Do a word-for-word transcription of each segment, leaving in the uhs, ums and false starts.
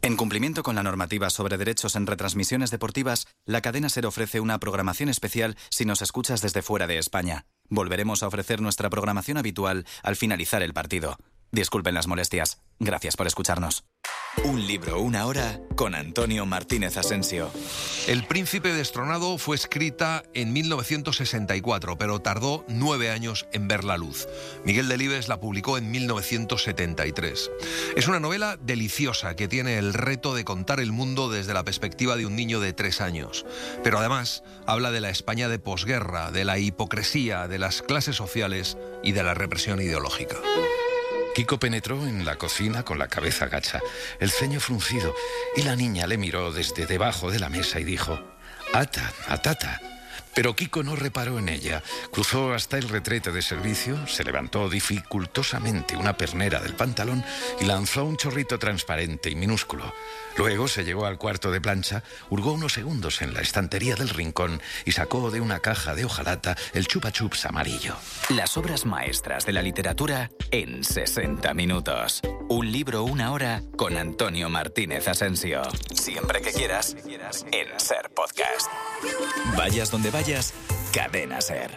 En cumplimiento con la normativa sobre derechos en retransmisiones deportivas, la cadena SER ofrece una programación especial si nos escuchas desde fuera de España. Volveremos a ofrecer nuestra programación habitual al finalizar el partido. Disculpen las molestias. Gracias por escucharnos. Un libro, una hora, con Antonio Martínez Asensio. El Príncipe destronado fue escrita en mil novecientos sesenta y cuatro, pero tardó nueve años en ver la luz. Miguel Delibes la publicó en mil novecientos setenta y tres. Es una novela deliciosa que tiene el reto de contar el mundo desde la perspectiva de un niño de tres años. Pero además habla de la España de posguerra, de la hipocresía, de las clases sociales y de la represión ideológica. Kiko penetró en la cocina con la cabeza gacha, el ceño fruncido, y la niña le miró desde debajo de la mesa y dijo: «Ata, atata». Pero Kiko no reparó en ella. Cruzó hasta el retrete de servicio, se levantó dificultosamente una pernera del pantalón y lanzó un chorrito transparente y minúsculo. Luego se llegó al cuarto de plancha, hurgó unos segundos en la estantería del rincón y sacó de una caja de hojalata el chupa chups amarillo. Las obras maestras de la literatura en sesenta minutos. Un libro, una hora, con Antonio Martínez Asensio. Siempre que quieras, en SER Podcast. Vayas donde vayas, Cadena SER.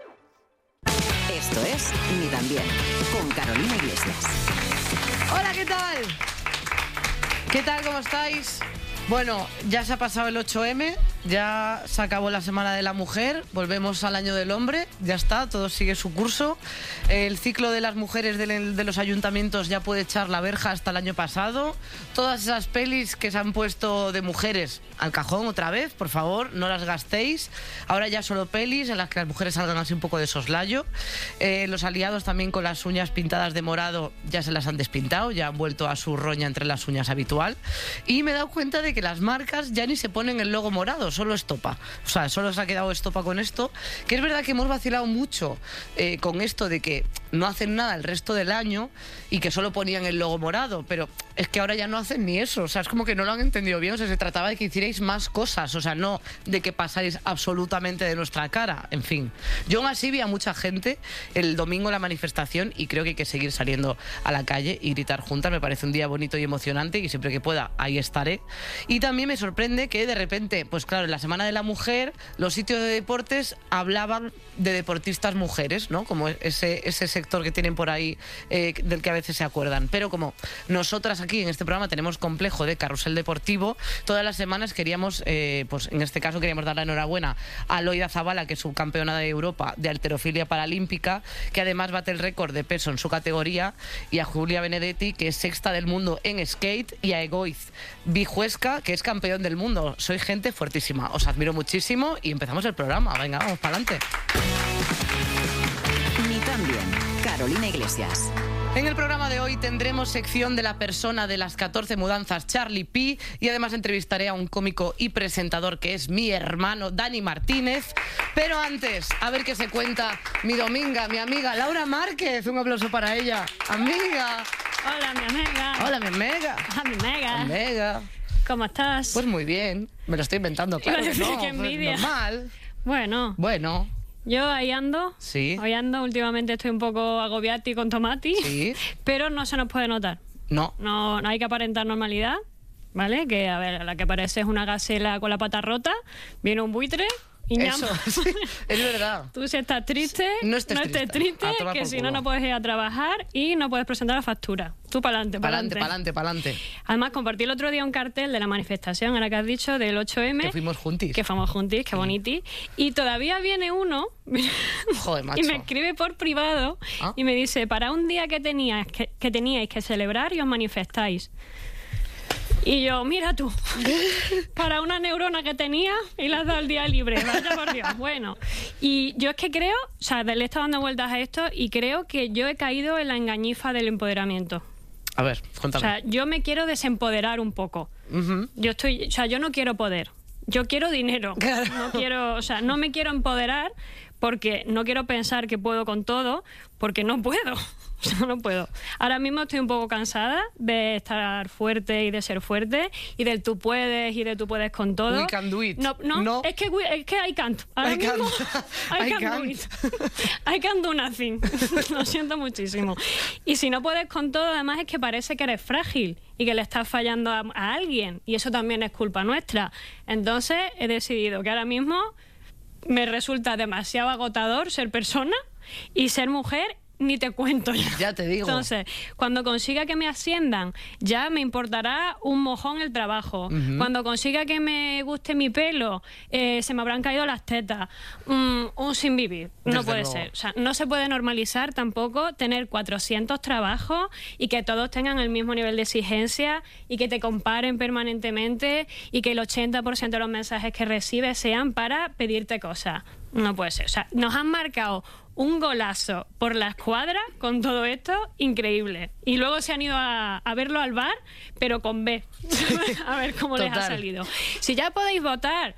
Esto es Ni tan bien, con Carolina Iglesias. Hola, ¿qué tal? ¿Qué tal? ¿Cómo estáis? Bueno, ya se ha pasado el ocho eme, ya se acabó la Semana de la Mujer, volvemos al Año del Hombre, ya está, todo sigue su curso. El ciclo de las mujeres de, de los ayuntamientos ya puede echar la verja hasta el año pasado. Todas esas pelis que se han puesto de mujeres al cajón otra vez, por favor, no las gastéis. Ahora ya solo pelis en las que las mujeres salgan así un poco de soslayo. Eh, los aliados también con las uñas pintadas de morado ya se las han despintado, ya han vuelto a su roña entre las uñas habitual. Y me he dado cuenta de que las marcas ya ni se ponen el logo morado, solo estopa. O sea, solo se ha quedado estopa con esto. Que es verdad que hemos vacilado mucho eh, con esto de que no hacen nada el resto del año y que solo ponían el logo morado, pero es que ahora ya no hacen ni eso. O sea, es como que no lo han entendido bien. O sea, se trataba de que hicierais más cosas, o sea, no de que pasáis absolutamente de nuestra cara. En fin, yo aún así vi a mucha gente el domingo en la manifestación y creo que hay que seguir saliendo a la calle y gritar juntas. Me parece un día bonito y emocionante y siempre que pueda ahí estaré. Y también me sorprende que de repente, pues claro, en la Semana de la Mujer, los sitios de deportes hablaban de deportistas mujeres, ¿no? Como ese, ese sector que tienen por ahí, eh, del que a veces se acuerdan. Pero como nosotras aquí en este programa tenemos complejo de carrusel deportivo, todas las semanas queríamos, eh, pues en este caso queríamos dar la enhorabuena a Loida Zabala, que es subcampeona de Europa de halterofilia paralímpica, que además bate el récord de peso en su categoría, y a Julia Benedetti, que es sexta del mundo en skate, y a Egoiz Vijuesca, que es campeón del mundo. Soy gente fuertísima, os admiro muchísimo y empezamos el programa. Venga, vamos para adelante. Ni tan bien, Carolina Iglesias. En el programa de hoy tendremos sección de la persona de las catorce mudanzas, Charlie P, y además entrevistaré a un cómico y presentador que es mi hermano, Dani Martínez. Pero antes, a ver qué se cuenta mi dominga, mi amiga Laura Márquez. Un aplauso para ella. Amiga. Hola, mi amiga. Hola, mi amiga. Hola, mi amiga. Amiga. ¿Cómo estás? Pues muy bien. Me lo estoy inventando, claro. Iba a decir que no, que envidia. Pues normal. Bueno. Bueno. Yo ahí ando. Sí. Ahí ando. Últimamente estoy un poco agobiati con tomati. Sí. Pero no se nos puede notar. No. No, no hay que aparentar normalidad, ¿vale? Que, a ver, la que parece es una gacela con la pata rota. Viene un buitre y Eso, sí, es verdad. Tú si estás triste, no estés no estés triste, triste que si no, no puedes ir a trabajar y no puedes presentar la factura. Tú para adelante, para adelante. Para adelante, para adelante. Además, compartí el otro día un cartel de la manifestación, ahora que has dicho, del ocho eme. Que fuimos juntis. Que fuimos juntis, qué boniti. Y todavía viene uno Joder, macho. y me escribe por privado ¿Ah? y me dice, para un día que teníais que, que teníais que celebrar y os manifestáis. Y yo, mira tú, para una neurona que tenía y le has dado el día libre, vaya por Dios. Bueno, y yo es que creo, o sea, le he estado dando vueltas a esto y creo que yo he caído en la engañifa del empoderamiento. A ver, cuéntame. O sea, yo me quiero desempoderar un poco. Uh-huh. Yo estoy, o sea, yo no quiero poder, yo quiero dinero. Claro. No quiero, o sea, no me quiero empoderar porque no quiero pensar que puedo con todo, porque no puedo. O sea, no puedo. Ahora mismo estoy un poco cansada de estar fuerte y de ser fuerte y del tú puedes y de tú puedes con todo. We can do it. No, no, no. Es, que, es que I can't. Ahora I mismo, can't. I, I can't can't. do it. I can't do nothing. Lo siento muchísimo. Y si no puedes con todo, además es que parece que eres frágil y que le estás fallando a, a alguien. Y eso también es culpa nuestra. Entonces he decidido que ahora mismo me resulta demasiado agotador ser persona y ser mujer. Ni te cuento ya. Ya te digo. Entonces, cuando consiga que me asciendan, ya me importará un mojón el trabajo. Uh-huh. Cuando consiga que me guste mi pelo, eh, se me habrán caído las tetas. Mm, un sin vivir. No Desde puede luego. ser. O sea, no se puede normalizar tampoco tener cuatrocientos trabajos y que todos tengan el mismo nivel de exigencia y que te comparen permanentemente y que el ochenta por ciento de los mensajes que recibes sean para pedirte cosas. No puede ser. O sea, nos han marcado un golazo por la escuadra con todo esto, increíble. Y luego se han ido a, a verlo al bar, pero con B. A ver cómo les ha salido. Si ya podéis votar,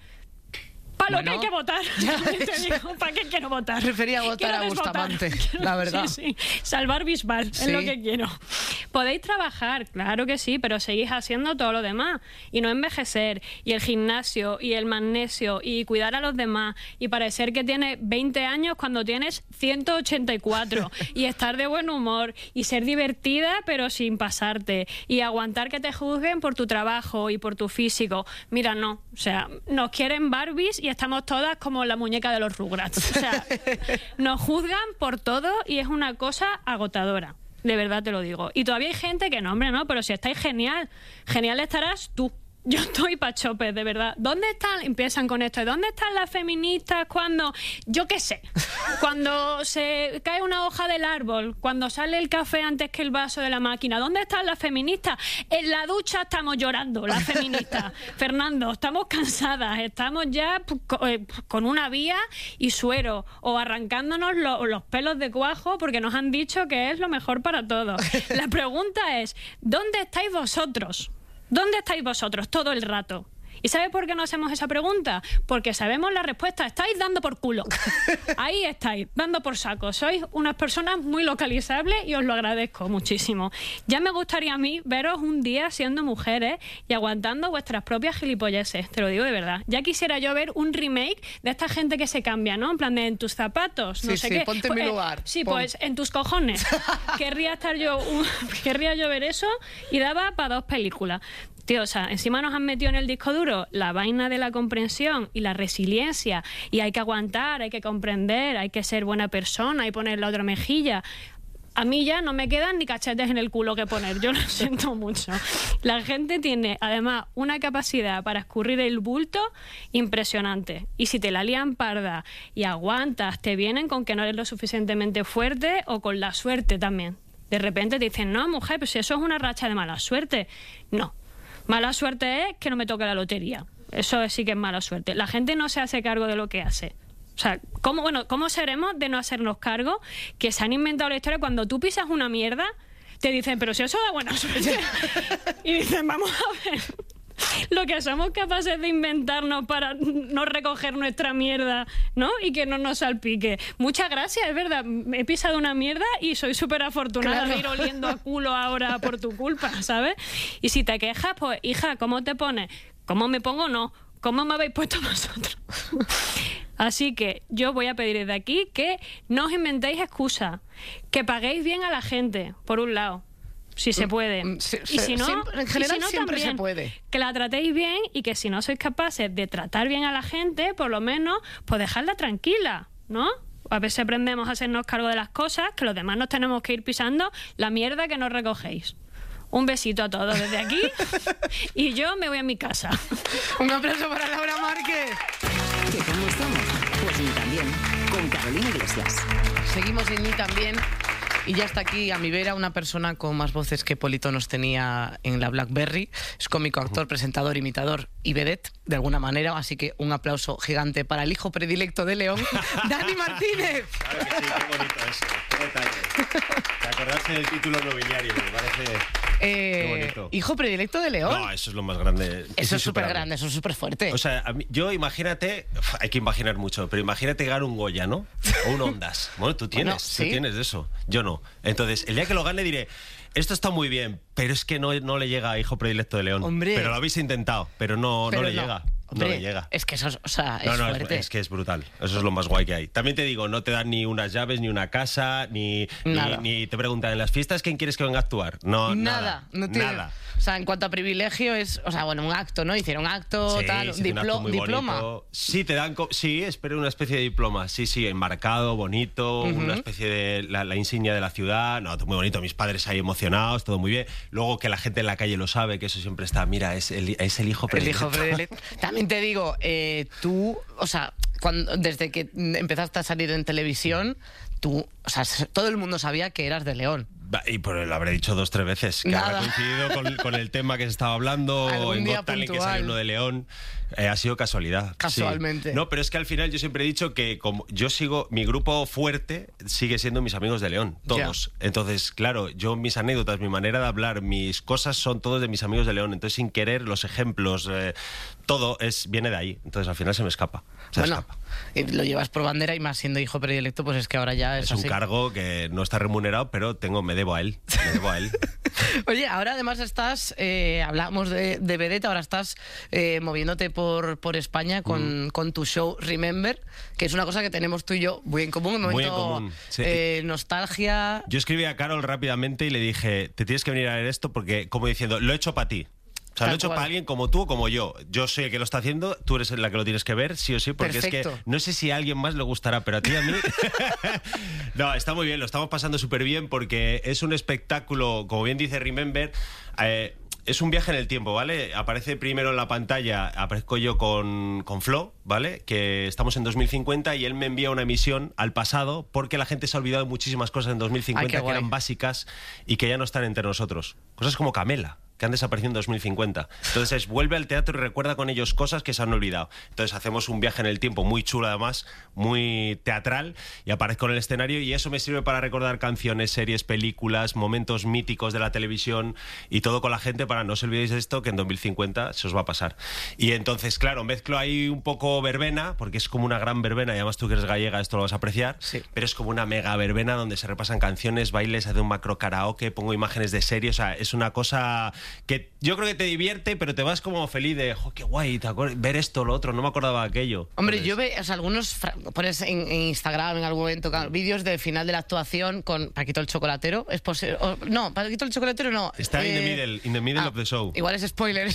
para bueno, lo que hay que votar. Te digo, ¿para qué quiero votar? Prefería votar quiero a Bustamante, quiero, la verdad. Sí, sí. Salvar Bisbal, sí. Es lo que quiero. Podéis trabajar, claro que sí, pero seguís haciendo todo lo demás. Y no envejecer, y el gimnasio, y el magnesio, y cuidar a los demás, y parecer que tienes veinte años cuando tienes ciento ochenta y cuatro, y estar de buen humor, y ser divertida pero sin pasarte, y aguantar que te juzguen por tu trabajo y por tu físico. Mira, no, o sea, nos quieren Barbies y estamos todas como la muñeca de los Rugrats. O sea, nos juzgan por todo y es una cosa agotadora. De verdad te lo digo. Y todavía hay gente que no, hombre, no, pero si estáis genial, genial estarás tú. Yo estoy pa' chopes, de verdad. ¿Dónde están? Empiezan con esto. ¿Dónde están las feministas cuando, yo qué sé, cuando se cae una hoja del árbol, cuando sale el café antes que el vaso de la máquina? ¿Dónde están las feministas? En la ducha estamos llorando, las feministas. Fernando, estamos cansadas, estamos ya con una vía y suero o arrancándonos lo, los pelos de cuajo porque nos han dicho que es lo mejor para todos. La pregunta es, ¿dónde estáis vosotros? ¿Dónde estáis vosotros todo el rato? ¿Y sabes por qué no hacemos esa pregunta? Porque sabemos la respuesta. Estáis dando por culo. Ahí estáis, dando por saco. Sois unas personas muy localizables y os lo agradezco muchísimo. Ya me gustaría a mí veros un día siendo mujeres y aguantando vuestras propias gilipolleces. Te lo digo de verdad. Ya quisiera yo ver un remake de esta gente que se cambia, ¿no? En plan de en tus zapatos, no sí, sé sí, qué. ponte en mi lugar. Eh, sí, Pon. pues en tus cojones. Querría estar yo, un, querría yo ver eso y daba para dos películas. Tío, o sea, encima nos han metido en el disco duro la vaina de la comprensión y la resiliencia, y hay que aguantar, hay que comprender, hay que ser buena persona y poner la otra mejilla. A mí ya no me quedan ni cachetes en el culo que poner, yo lo siento mucho. La gente tiene, además, una capacidad para escurrir el bulto impresionante. Y si te la lían parda y aguantas, te vienen con que no eres lo suficientemente fuerte o con la suerte también. De repente te dicen, no, mujer, pues si eso es una racha de mala suerte. No. Mala suerte es que no me toque la lotería. Eso sí que es mala suerte. La gente no se hace cargo de lo que hace. O sea, ¿cómo, bueno, ¿cómo seremos de no hacernos cargo? Que se han inventado la historia. Cuando tú pisas una mierda, te dicen, pero si eso da buena suerte. Y dicen, vamos a ver lo que somos capaces de inventarnos para no recoger nuestra mierda, ¿no? Y que no nos salpique. Muchas gracias, es verdad. He pisado una mierda y soy súper afortunada claro. de ir oliendo a culo ahora por tu culpa, ¿sabes? Y si te quejas, pues, hija, ¿cómo te pones? ¿Cómo me pongo? No. ¿Cómo me habéis puesto vosotros? Así que yo voy a pedir desde aquí que no os inventéis excusas, que paguéis bien a la gente, por un lado. Si se puede. Se, y si no, siempre, en general y si no, siempre también, se puede. Que la tratéis bien y que si no sois capaces de tratar bien a la gente, por lo menos, pues dejadla tranquila, ¿no? A veces aprendemos a hacernos cargo de las cosas, que los demás nos tenemos que ir pisando la mierda que nos recogéis. Un besito a todos desde aquí y yo me voy a mi casa. Un aplauso para Laura Márquez. ¿Qué cómo estamos? Pues ni también, con Carolina Iglesias. Seguimos en Ni también. Y ya está aquí a mi vera una persona con más voces que Polito nos tenía en la BlackBerry. Es cómico, actor, presentador, imitador y vedette, de alguna manera. Así que un aplauso gigante para el hijo predilecto de León, Dani Martínez. Claro que sí, qué bonito eso. Qué detalle. De acordarse del título nobiliario, me parece Eh, hijo predilecto de León. No, eso es lo más grande. Eso es súper grande, eso es súper fuerte. O sea, a mí, yo imagínate, uf, hay que imaginar mucho, pero imagínate ganar un Goya, ¿no? O un Ondas. Bueno, tú tienes, Bueno, ¿sí? tú tienes de eso. Yo no. Entonces, el día que lo gane diré, esto está muy bien, pero es que no, no le llega a hijo predilecto de León. Hombre. Pero lo habéis intentado, pero no, Pero no le no. llega. Hombre, no le llega. Es que eso es, o sea, es No, no, es, fuerte. es que es brutal. Eso es lo más guay que hay. También te digo, no te dan ni unas llaves, ni una casa, ni, ni, Nada. ni te preguntan en las fiestas quién quieres que venga a actuar. No, Nada, nada. no tiene. Nada. O sea, en cuanto a privilegio es, o sea, bueno, un acto, ¿no? Hicieron acto, Sí, tal, sí, un acto diplo- muy diploma. bonito. Sí, te dan, co- sí, espero una especie de diploma. Sí, sí, enmarcado, bonito, una especie de la, la insignia de la ciudad. No, todo muy bonito. Mis padres ahí emocionados, todo muy bien. Luego que la gente en la calle lo sabe, que eso siempre está. Mira, es el, es el hijo El predilecto. hijo predilecto. También te digo, eh, tú, o sea, cuando, desde que empezaste a salir en televisión, tú, o sea, todo el mundo sabía que eras de León. Va, Y pues lo habré dicho dos, tres veces, que Nada. habrá coincidido con, con el tema que se estaba hablando, Algún en día Got Talent que puntual. salió uno de León. Eh, ha sido casualidad. sí. Casualmente. No, pero es que al final yo siempre he dicho que como yo sigo, mi grupo fuerte sigue siendo mis amigos de León, todos. Entonces, claro, yo mis anécdotas, mi manera de hablar, mis cosas son todos de mis amigos de León. Entonces, sin querer, los ejemplos, eh, todo es viene de ahí. Entonces, al final se me escapa. Se me Bueno, escapa. y lo llevas por bandera y más siendo hijo predilecto, pues es que ahora ya es, Es un así. cargo que no está remunerado, pero tengo, me debo a él. Me debo a él. Oye, ahora además estás, eh, hablamos de, de vedette, ahora estás eh, moviéndote por, por España con, Mm. con tu show Remember, que es una cosa que tenemos tú y yo muy en común, un Muy en momento común, sí. eh, nostalgia. Yo escribí a Carol rápidamente y le dije, te tienes que venir a ver esto porque, como diciendo, lo he hecho para ti. O sea, Tal lo he hecho cual. para alguien como tú o como yo. Yo soy el que lo está haciendo, tú eres la que lo tienes que ver, sí o sí, porque Perfecto. es que no sé si a alguien más le gustará, pero a ti y a mí... No, está muy bien, lo estamos pasando súper bien porque es un espectáculo, como bien dice Remember, eh, es un viaje en el tiempo, ¿vale? Aparece primero en la pantalla, aparezco yo con, con Flo, ¿vale? Que estamos en dos mil cincuenta y él me envía una misión al pasado porque la gente se ha olvidado de muchísimas cosas en dos mil cincuenta Ay, qué que guay. eran básicas y que ya no están entre nosotros. Cosas como Camela, que han desaparecido en dos mil cincuenta. Entonces vuelve al teatro y recuerda con ellos cosas que se han olvidado. Entonces hacemos un viaje en el tiempo muy chulo además, muy teatral, y aparezco en el escenario y eso me sirve para recordar canciones, series, películas, momentos míticos de la televisión y todo con la gente para no os olvidéis de esto que en dos mil cincuenta se os va a pasar. Y entonces, claro, mezclo ahí un poco verbena, porque es como una gran verbena y además tú que eres gallega esto lo vas a apreciar, Sí. pero es como una mega verbena donde se repasan canciones, bailes, hace un macro karaoke, pongo imágenes de series, o sea, es una cosa que yo creo que te divierte, pero te vas como feliz de, jo, qué guay, ¿te acuerdas? Ver esto, lo otro, no me acordaba de aquello. Hombre, Entonces, yo veo, o sea, algunos fra- pones en, en Instagram en algún momento claro, vídeos del final de la actuación con Paquito el Chocolatero. Es posible. o- No, Paquito el Chocolatero no. Está in the eh, middle, in the middle ah, of the show. Igual es spoiler.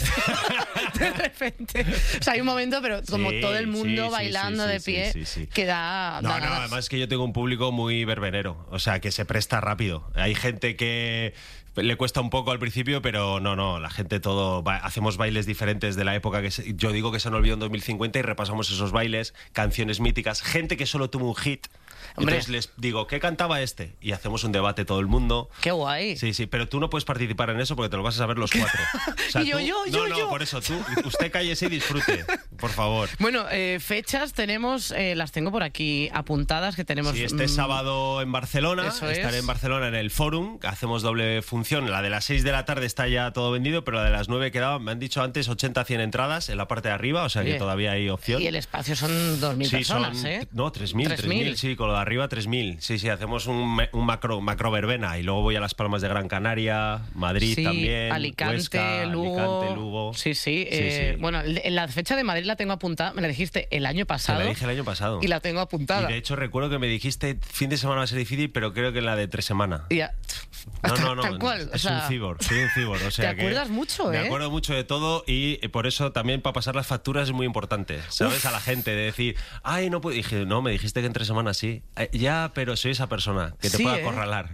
De repente. O sea, hay un momento, pero como Sí, todo el mundo sí, sí, bailando sí, de sí, pie, sí, sí. que da. No, da no, ganas. además es que yo tengo un público muy verbenero, o sea, que se presta rápido. Hay gente que le cuesta un poco al principio, pero no, no, la gente todo... ba- hacemos bailes diferentes de la época que se- yo digo que se han olvidado en dos mil cincuenta y repasamos esos bailes, canciones míticas, gente que solo tuvo un hit. Hombre. Entonces les digo, ¿qué cantaba este? Y hacemos un debate todo el mundo. Qué guay. Sí, sí, pero tú no puedes participar en eso porque te lo vas a saber los cuatro. O Y yo, tú- yo, no, yo, no, yo. por eso, tú, usted cállese y disfrute, por favor. Bueno, eh, fechas tenemos, eh, las tengo por aquí apuntadas, que tenemos... Sí, este mm, sábado en Barcelona, Eso estaré es. en Barcelona en el Fórum, hacemos doble función, la de las seis de la tarde está ya todo vendido, pero la de las nueve quedaba, me han dicho antes, ochenta a cien entradas en la parte de arriba, o sea que Oye, todavía hay opción. Y el espacio son dos mil Sí, personas, son- ¿eh? No, tres mil, tres tres mil, sí, con lo de arriba tres mil. Sí, sí, hacemos un, me- un macro, macro verbena y luego voy a Las Palmas de Gran Canaria, Madrid Sí, también, Alicante, Huesca, Lugo. Alicante, Lugo. Sí, sí. Sí, eh, sí. Bueno, en la fecha de Madrid la tengo apuntada, me la dijiste el año Te pasado. la dije el año pasado. Y la tengo apuntada. Y de hecho recuerdo que me dijiste fin de semana va a ser difícil, pero creo que la de tres semanas. Y ya- No, no, no. Tal cual. o Es sea, un cibor, soy un cibor. O sea te que acuerdas mucho, ¿eh? Me acuerdo mucho de todo y por eso también para pasar las facturas es muy importante, ¿sabes? Uf. A la gente de decir, ay, no puedo. Dije, no, me dijiste que en tres semanas sí. Eh, ya, pero soy esa persona que te Sí, pueda ¿eh? acorralar.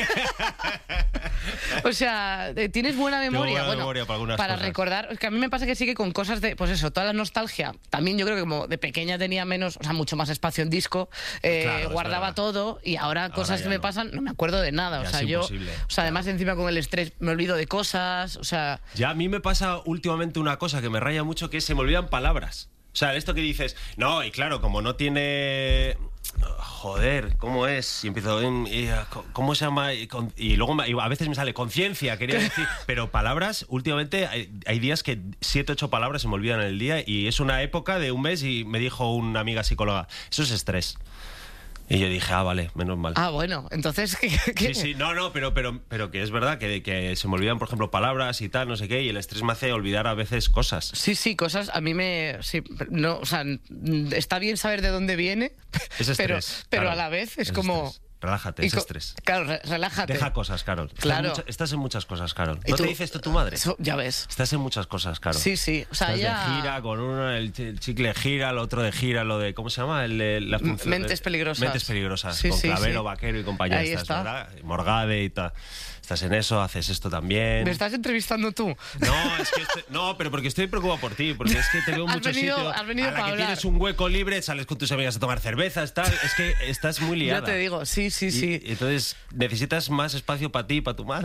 O sea, eh, tienes buena memoria. buena bueno, memoria para algunas cosas. recordar, es que a mí me pasa que sí que con cosas de, pues eso, toda la nostalgia. También yo creo que como de pequeña tenía menos, o sea, mucho más espacio en disco, eh, Claro, es guardaba verdad. todo y ahora, cosas ya que me no. pasan no me acuerdo de nada. O Ya sea, es yo, imposible. o sea, además encima con el estrés me olvido de cosas, o sea, Ya a mí me pasa últimamente una cosa que me raya mucho, que es se me olvidan palabras. O sea, esto que dices, no, y claro, como no tiene... joder, ¿cómo es? Y empiezo, y, ¿cómo se llama? Y, con, y luego me, y a veces me sale conciencia, quería decir, pero palabras, últimamente hay, hay días que siete, ocho palabras se me olvidan en el día y es una época de un mes y me dijo una amiga psicóloga, eso es estrés. Y yo dije, ah, vale, menos mal. Ah, bueno, entonces... ¿qué, qué? Sí, sí, no, no, pero, pero, pero que es verdad que, que se me olvidan, por ejemplo, palabras y tal, no sé qué, y el estrés me hace olvidar a veces cosas. Sí, sí, cosas, a mí me... Sí, no, o sea, está bien saber de dónde viene, es estrés, pero, pero claro, a la vez es, es como... Estrés. Relájate, es estrés. Claro, re relájate. Deja cosas, Carol. Claro. Estás en, mucha, estás en muchas cosas, Carol. ¿No tú, te dice esto tu madre? Eso, ya ves. Estás en muchas cosas, Carol. Sí, sí. O sea, estás ya... de gira con uno, el, el chicle gira, el otro de gira, lo de... ¿Cómo se llama? El, el, la función Mentes de, peligrosas. Mentes peligrosas. Sí, con sí, Clavero, sí. Vaquero y compañía. Ahí Estás, está. ¿verdad? Morgade y tal. Estás en eso, haces esto también. ¿Me estás entrevistando tú? No, es que estoy, no, pero porque estoy preocupado por ti, porque es que te veo en muchos venido, sitios. has venido a la para que hablar. tienes un hueco libre, sales con tus amigas a tomar cervezas, tal. Es que estás muy liada. Ya te digo, sí, sí, Y- sí. y entonces necesitas más espacio para ti y para tu madre.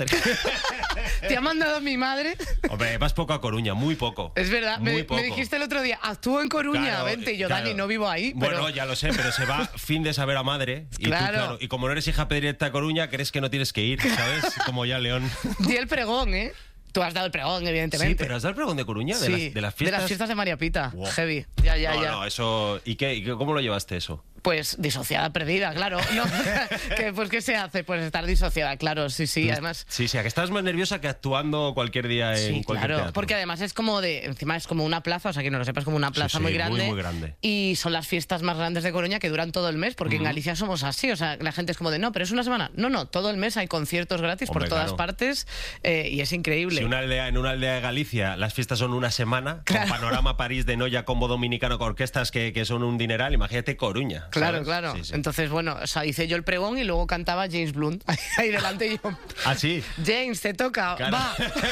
¿Te ha mandado mi madre? Hombre, vas poco a Coruña, muy poco. Es verdad, Muy me, poco. me dijiste el otro día, actúo en Coruña, Claro, vente. Y yo, claro. Dani, no vivo ahí, Bueno, pero... ya lo sé, pero se va fin de saber a madre. Y, tú, Claro. claro, y como no eres hija predilecta de Coruña, crees que no tienes que ir, ¿sabes? Como ya León. Di el pregón, ¿eh? Tú has dado el pregón, Sí, evidentemente. pero ¿has dado el pregón de Coruña? ¿De, Sí, las, de las fiestas? De las fiestas de María Pita, Wow. heavy. Ya, ya, no, ya. no, eso... ¿Y qué? ¿Y qué- cómo lo llevaste eso? Pues disociada, perdida, claro. No, que, pues, ¿qué se hace? Pues estar disociada, claro, sí, sí. Además... Sí, sí, a que estás más nerviosa que actuando cualquier día en Sí, cualquier claro, teatro. porque además es como de, encima es como una plaza, o sea, que no lo sepas, como una plaza sí, muy muy, grande. muy grande. Y son las fiestas más grandes de Coruña que duran todo el mes, porque en Galicia somos así, o sea, la gente es como de, no, pero es una semana. No, no, todo el mes hay conciertos gratis Hombre, por todas claro. partes eh, y es increíble. Si una aldea, en una aldea de Galicia las fiestas son una semana, Claro. con Panorama París de Noya, combo dominicano con orquestas que, que son un dineral, imagínate Coruña. Claro, ¿sabes? claro. Sí, sí. Entonces, bueno, o sea, hice yo el pregón y luego cantaba James Blunt ahí, ahí delante y yo, ¿Ah, sí? James, te toca, Claro. va.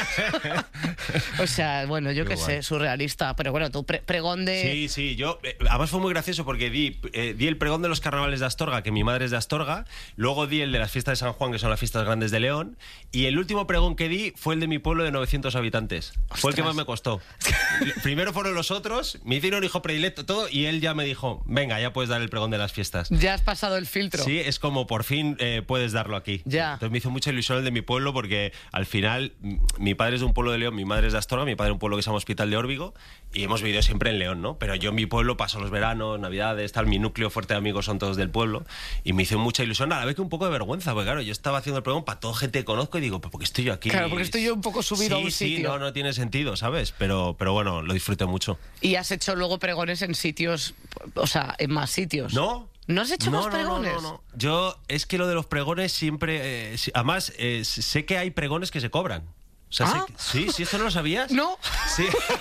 O sea, bueno, yo Qué qué guay. sé, surrealista. Pero bueno, tu pre- pregón de... Sí, sí, yo... eh, además fue muy gracioso porque di, eh, di el pregón de los carnavales de Astorga, que mi madre es de Astorga, luego di el de las fiestas de San Juan, que son las fiestas grandes de León, y el último pregón que di fue el de mi pueblo de novecientos habitantes. Fue el que Ostras. más me costó. Primero fueron los otros, me hicieron hijo predilecto, todo, y él ya me dijo, venga, ya puedes dar el pregón de las fiestas. Ya has pasado el filtro. Sí, es como por fin eh, puedes darlo aquí. Ya. Entonces me hizo mucha ilusión el de mi pueblo porque al final m- mi padre es de un pueblo de León, mi madre es de Astorga, mi padre es de un pueblo que se llama Hospital de Órbigo y hemos vivido siempre en León, ¿no? Pero yo en mi pueblo paso los veranos, navidades, tal, mi núcleo fuerte de amigos son todos del pueblo y me hizo mucha ilusión, a la vez que un poco de vergüenza, porque claro, yo estaba haciendo el pregón para toda gente que conozco y digo, pues porque estoy yo aquí. Claro, porque estoy yo un poco subido sí, a un sí, sitio. no, no tiene sentido, ¿sabes? Pero, pero bueno, lo disfruté mucho. Y has hecho luego pregones en sitios, o sea, en más sitios. ¿No? ¿No has hecho no, más no, pregones? No, no, no. Yo, es que lo de los pregones siempre... eh, sí, además, eh, sé que hay pregones que se cobran. O sea, Ah. sé que- sí, sí, ¿esto no lo sabías? No. Sí.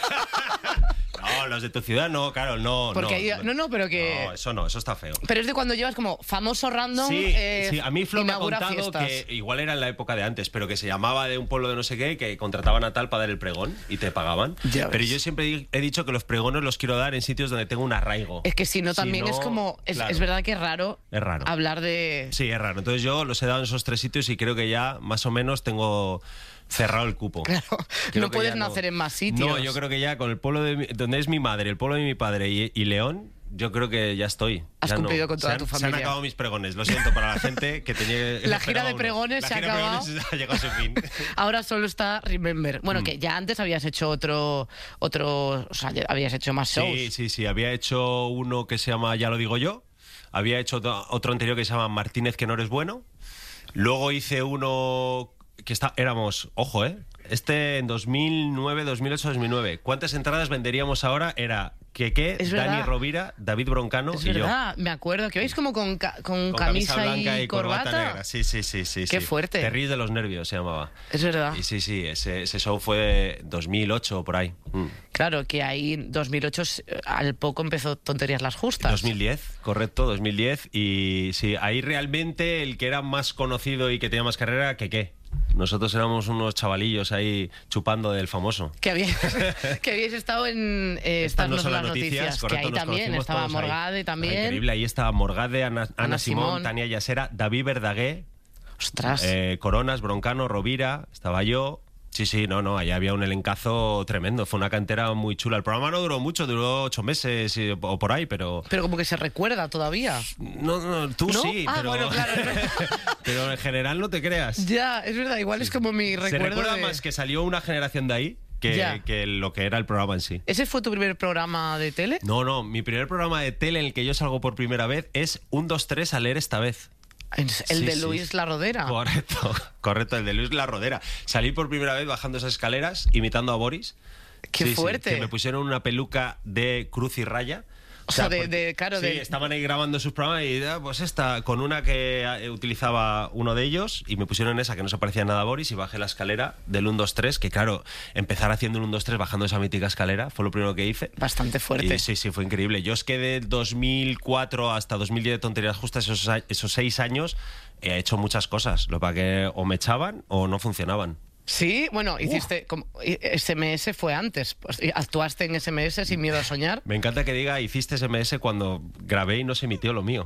No, los de tu ciudad no, claro, no. Porque no, hay- no, no, pero que- No, eso no, eso está feo. Pero es de cuando llevas como famoso random. Sí, eh, sí, a mí Flo me ha inaugura contado fiestas. que igual era en la época de antes, pero que se llamaba de un pueblo de no sé qué, que contrataban a tal para dar el pregón y te pagaban. Ya Pero ves. yo siempre di- he dicho que los pregones los quiero dar en sitios donde tengo un arraigo. Es que si no, Si también no, es como. Es, claro. es verdad que es raro, Es raro. hablar de. Sí, es raro. Entonces yo los he dado en esos tres sitios y creo que ya más o menos tengo cerrado el cupo. Claro, Creo no que puedes ya nacer en más sitios. No, yo creo que ya con el pueblo de mi- donde es mi madre, el pueblo de mi padre y, y León, yo creo que ya estoy. Has Ya no. cumplido con toda Se han- tu Se han familia. acabado mis pregones, lo siento para la gente que tenía... La gira de pregones La se ha gira de acabado. pregones ha llegado a su fin. Ahora solo está Remember. Bueno, Mm. que ya antes habías hecho otro. otro o sea, ya habías hecho más shows. Sí, sí, sí. Había hecho uno que se llama Ya lo digo yo. Había hecho otro, otro anterior que se llama Martínez que no eres bueno. Luego hice uno que está, éramos, ojo, ¿eh? Este en dos mil nueve, dos mil ocho, dos mil nueve. ¿Cuántas entradas venderíamos ahora? Era Keke, Es Dani verdad. Rovira, David Broncano Es y verdad, me acuerdo que vais como con, ca- con, yo. Con camisa, blanca y, corbata. negra. Sí, sí, sí, sí. Qué sí. fuerte. Te ríes de los nervios, se llamaba. Es verdad. Y sí, sí, ese, ese show fue dos mil ocho o por ahí. Mm. Claro, que ahí en dos mil ocho eh, al poco empezó Tonterías las Justas. dos mil diez, correcto, dos mil diez. Y sí, ahí realmente el que era más conocido y que tenía más carrera, que qué. Nosotros éramos unos chavalillos ahí chupando del famoso. Que habíais, que habíais estado en eh, Estas no son las noticias, correcto, que ahí nos también conocimos estaba todos ahí. Morgade Ah, también. increíble, ahí estaba Morgade, Ana, Ana, Ana Simón, Simón. Tania Yasera, David Verdaguer, Ostras. eh, Coronas, Broncano, Rovira, estaba yo Sí, sí, no, no, ahí había un elencazo tremendo, fue una cantera muy chula. El programa no duró mucho, duró ocho meses y- o por ahí, pero... Pero como que se recuerda todavía. No, no, tú ¿No? sí, Ah, pero... bueno, claro. pero en general no te creas. Ya, es verdad, igual es como mi Se recuerdo recuerda de- más que salió una generación de ahí que, Ya. que lo que era el programa en sí. ¿Ese fue tu primer programa de tele? No, no, mi primer programa de tele en el que yo salgo por primera vez es un, dos, tres a leer esta vez. El Sí, de sí. Luis La Rodera. Correcto, correcto, el de Luis La Rodera. Salí por primera vez bajando esas escaleras, imitando a Boris. Qué Sí, sí, fuerte. que me pusieron una peluca de cruz y raya. O sea, de- porque- de- claro, sí, de- estaban ahí grabando sus programas y ah, pues esta, con una que eh, utilizaba uno de ellos y me pusieron esa que no se parecía nada a Boris y bajé la escalera del uno, dos, tres, que claro, empezar haciendo el uno, dos, tres bajando esa mítica escalera fue lo primero que hice. Bastante fuerte. Y sí, sí, fue increíble. Yo es que de dos mil cuatro hasta dos mil diez de Tonterías Justas, esos, a- esos seis años, he hecho muchas cosas. Lo para que o me echaban o no funcionaban. Sí, bueno, hiciste... Como, S M S fue antes. Pues, actuaste en S M S sin miedo a soñar. Me encanta que diga, hiciste S M S cuando grabé y no se emitió lo mío.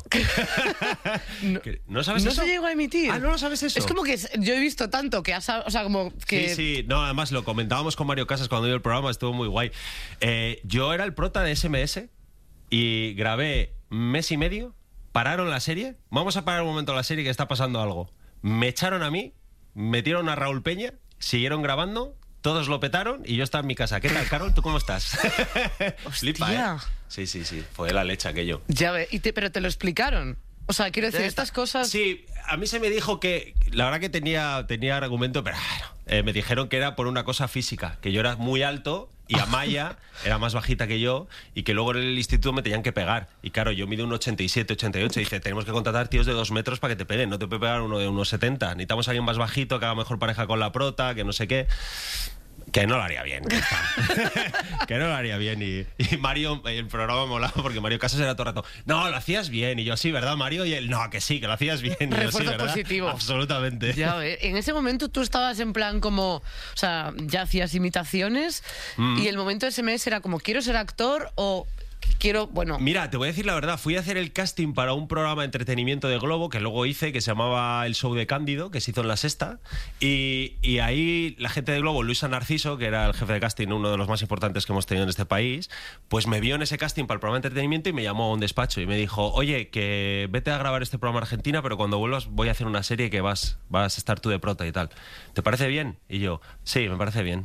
No, ¿Que ¿No sabes no eso? se llegó a emitir. Ah, ¿no lo sabes eso? Es como que es- yo he visto tanto que has... O sea, como que... Sí, sí, no, además lo comentábamos con Mario Casas cuando dio el programa, estuvo muy guay. Eh, yo era el prota de S M S y grabé mes y medio, pararon la serie, vamos a parar un momento la serie que está pasando algo. Me echaron a mí, metieron a Raúl Peña, siguieron grabando, todos lo petaron y yo estaba en mi casa. ¿Qué tal, Carol? ¿Tú cómo estás? Flipa, ¿eh? Sí, sí, sí, fue la leche aquello. Ya ve, y te, pero te lo explicaron. O sea, quiero decir, estas cosas... Sí, a mí se me dijo que, la verdad que tenía, tenía argumento, pero bueno, eh, me dijeron que era por una cosa física, que yo era muy alto y Amaya era más bajita que yo y que luego en el instituto me tenían que pegar. Y claro, yo mido un ochenta y siete, ochenta y ocho y dice, tenemos que contratar tíos de dos metros para que te peguen, no te puede pegar uno de unos setenta. Necesitamos a alguien más bajito, que haga mejor pareja con la prota, que no sé qué. Que no lo haría bien. Que, está. Que no lo haría bien. Y, y Mario, el programa molaba porque Mario Casas era todo el rato, no, lo hacías bien. Y yo, sí, ¿verdad, Mario? Y él, no, que sí, que lo hacías bien. Y yo, sí, Refuerzo ¿verdad? positivo. Absolutamente. Ya ve, en ese momento tú estabas en plan como, o sea, ya hacías imitaciones Mm. y el momento de S M S era como, ¿quiero ser actor o quiero, bueno... Mira, te voy a decir la verdad, fui a hacer el casting para un programa de entretenimiento de Globo que luego hice, que se llamaba El Show de Cándido, que se hizo en La Sexta, y, y ahí la gente de Globo, Luisa Narciso, que era el jefe de casting, uno de los más importantes que hemos tenido en este país, pues me vio en ese casting para el programa de entretenimiento y me llamó a un despacho y me dijo, oye, que vete a grabar este programa a Argentina, pero cuando vuelvas voy a hacer una serie que vas, vas a estar tú de prota y tal. ¿Te parece bien? Y yo, sí, me parece bien.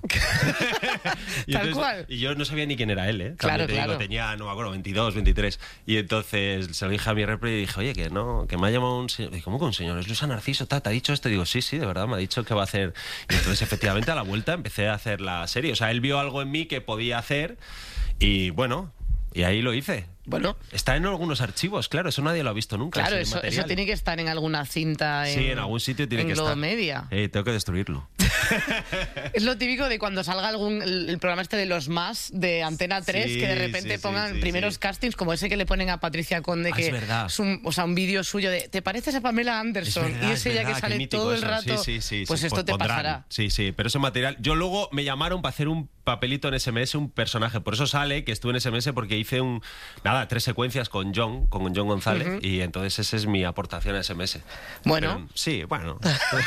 y, Tal entonces- cual. y yo no sabía ni quién era él, ¿eh? También Claro, te digo, claro. tenía, no me acuerdo, veintidós, veintitrés. Y entonces se lo dije a mi repre y dije, oye, que no, que me ha llamado un señor. Y dije, ¿cómo que un señor? Es Luisa Narciso, ta, ¿te ha dicho esto? Y digo, sí, sí, de verdad, me ha dicho que va a hacer. Y entonces, efectivamente, a la vuelta empecé a hacer la serie. O sea, él vio algo en mí que podía hacer y bueno, y ahí lo hice. Bueno, Está en algunos archivos, claro, eso nadie lo ha visto nunca. claro, ese eso, material. eso tiene que estar en alguna cinta. En, Sí, en algún sitio tiene en que Globo estar. Media. Eh, tengo que destruirlo. Es lo típico de cuando salga algún el, el programa este de los más de Antena tres, Sí, que de repente sí, sí, pongan sí, primeros sí. castings como ese que le ponen a Patricia Conde, Ah, que es verdad. un, o sea, un vídeo suyo de ¿te pareces a Pamela Anderson? Es verdad, y es ese ya verdad, que qué sale mítico todo el eso. rato. Sí, sí, sí, pues sí, esto te pondrán. pasará. Sí, sí, pero ese material. Yo luego me llamaron para hacer un papelito en S M S, un personaje. Por eso sale que estuve en S M S porque hice un. Nada, tres secuencias con John, con John González. Ujú. Y entonces esa es mi aportación a S M S. Bueno. Pero, sí, bueno.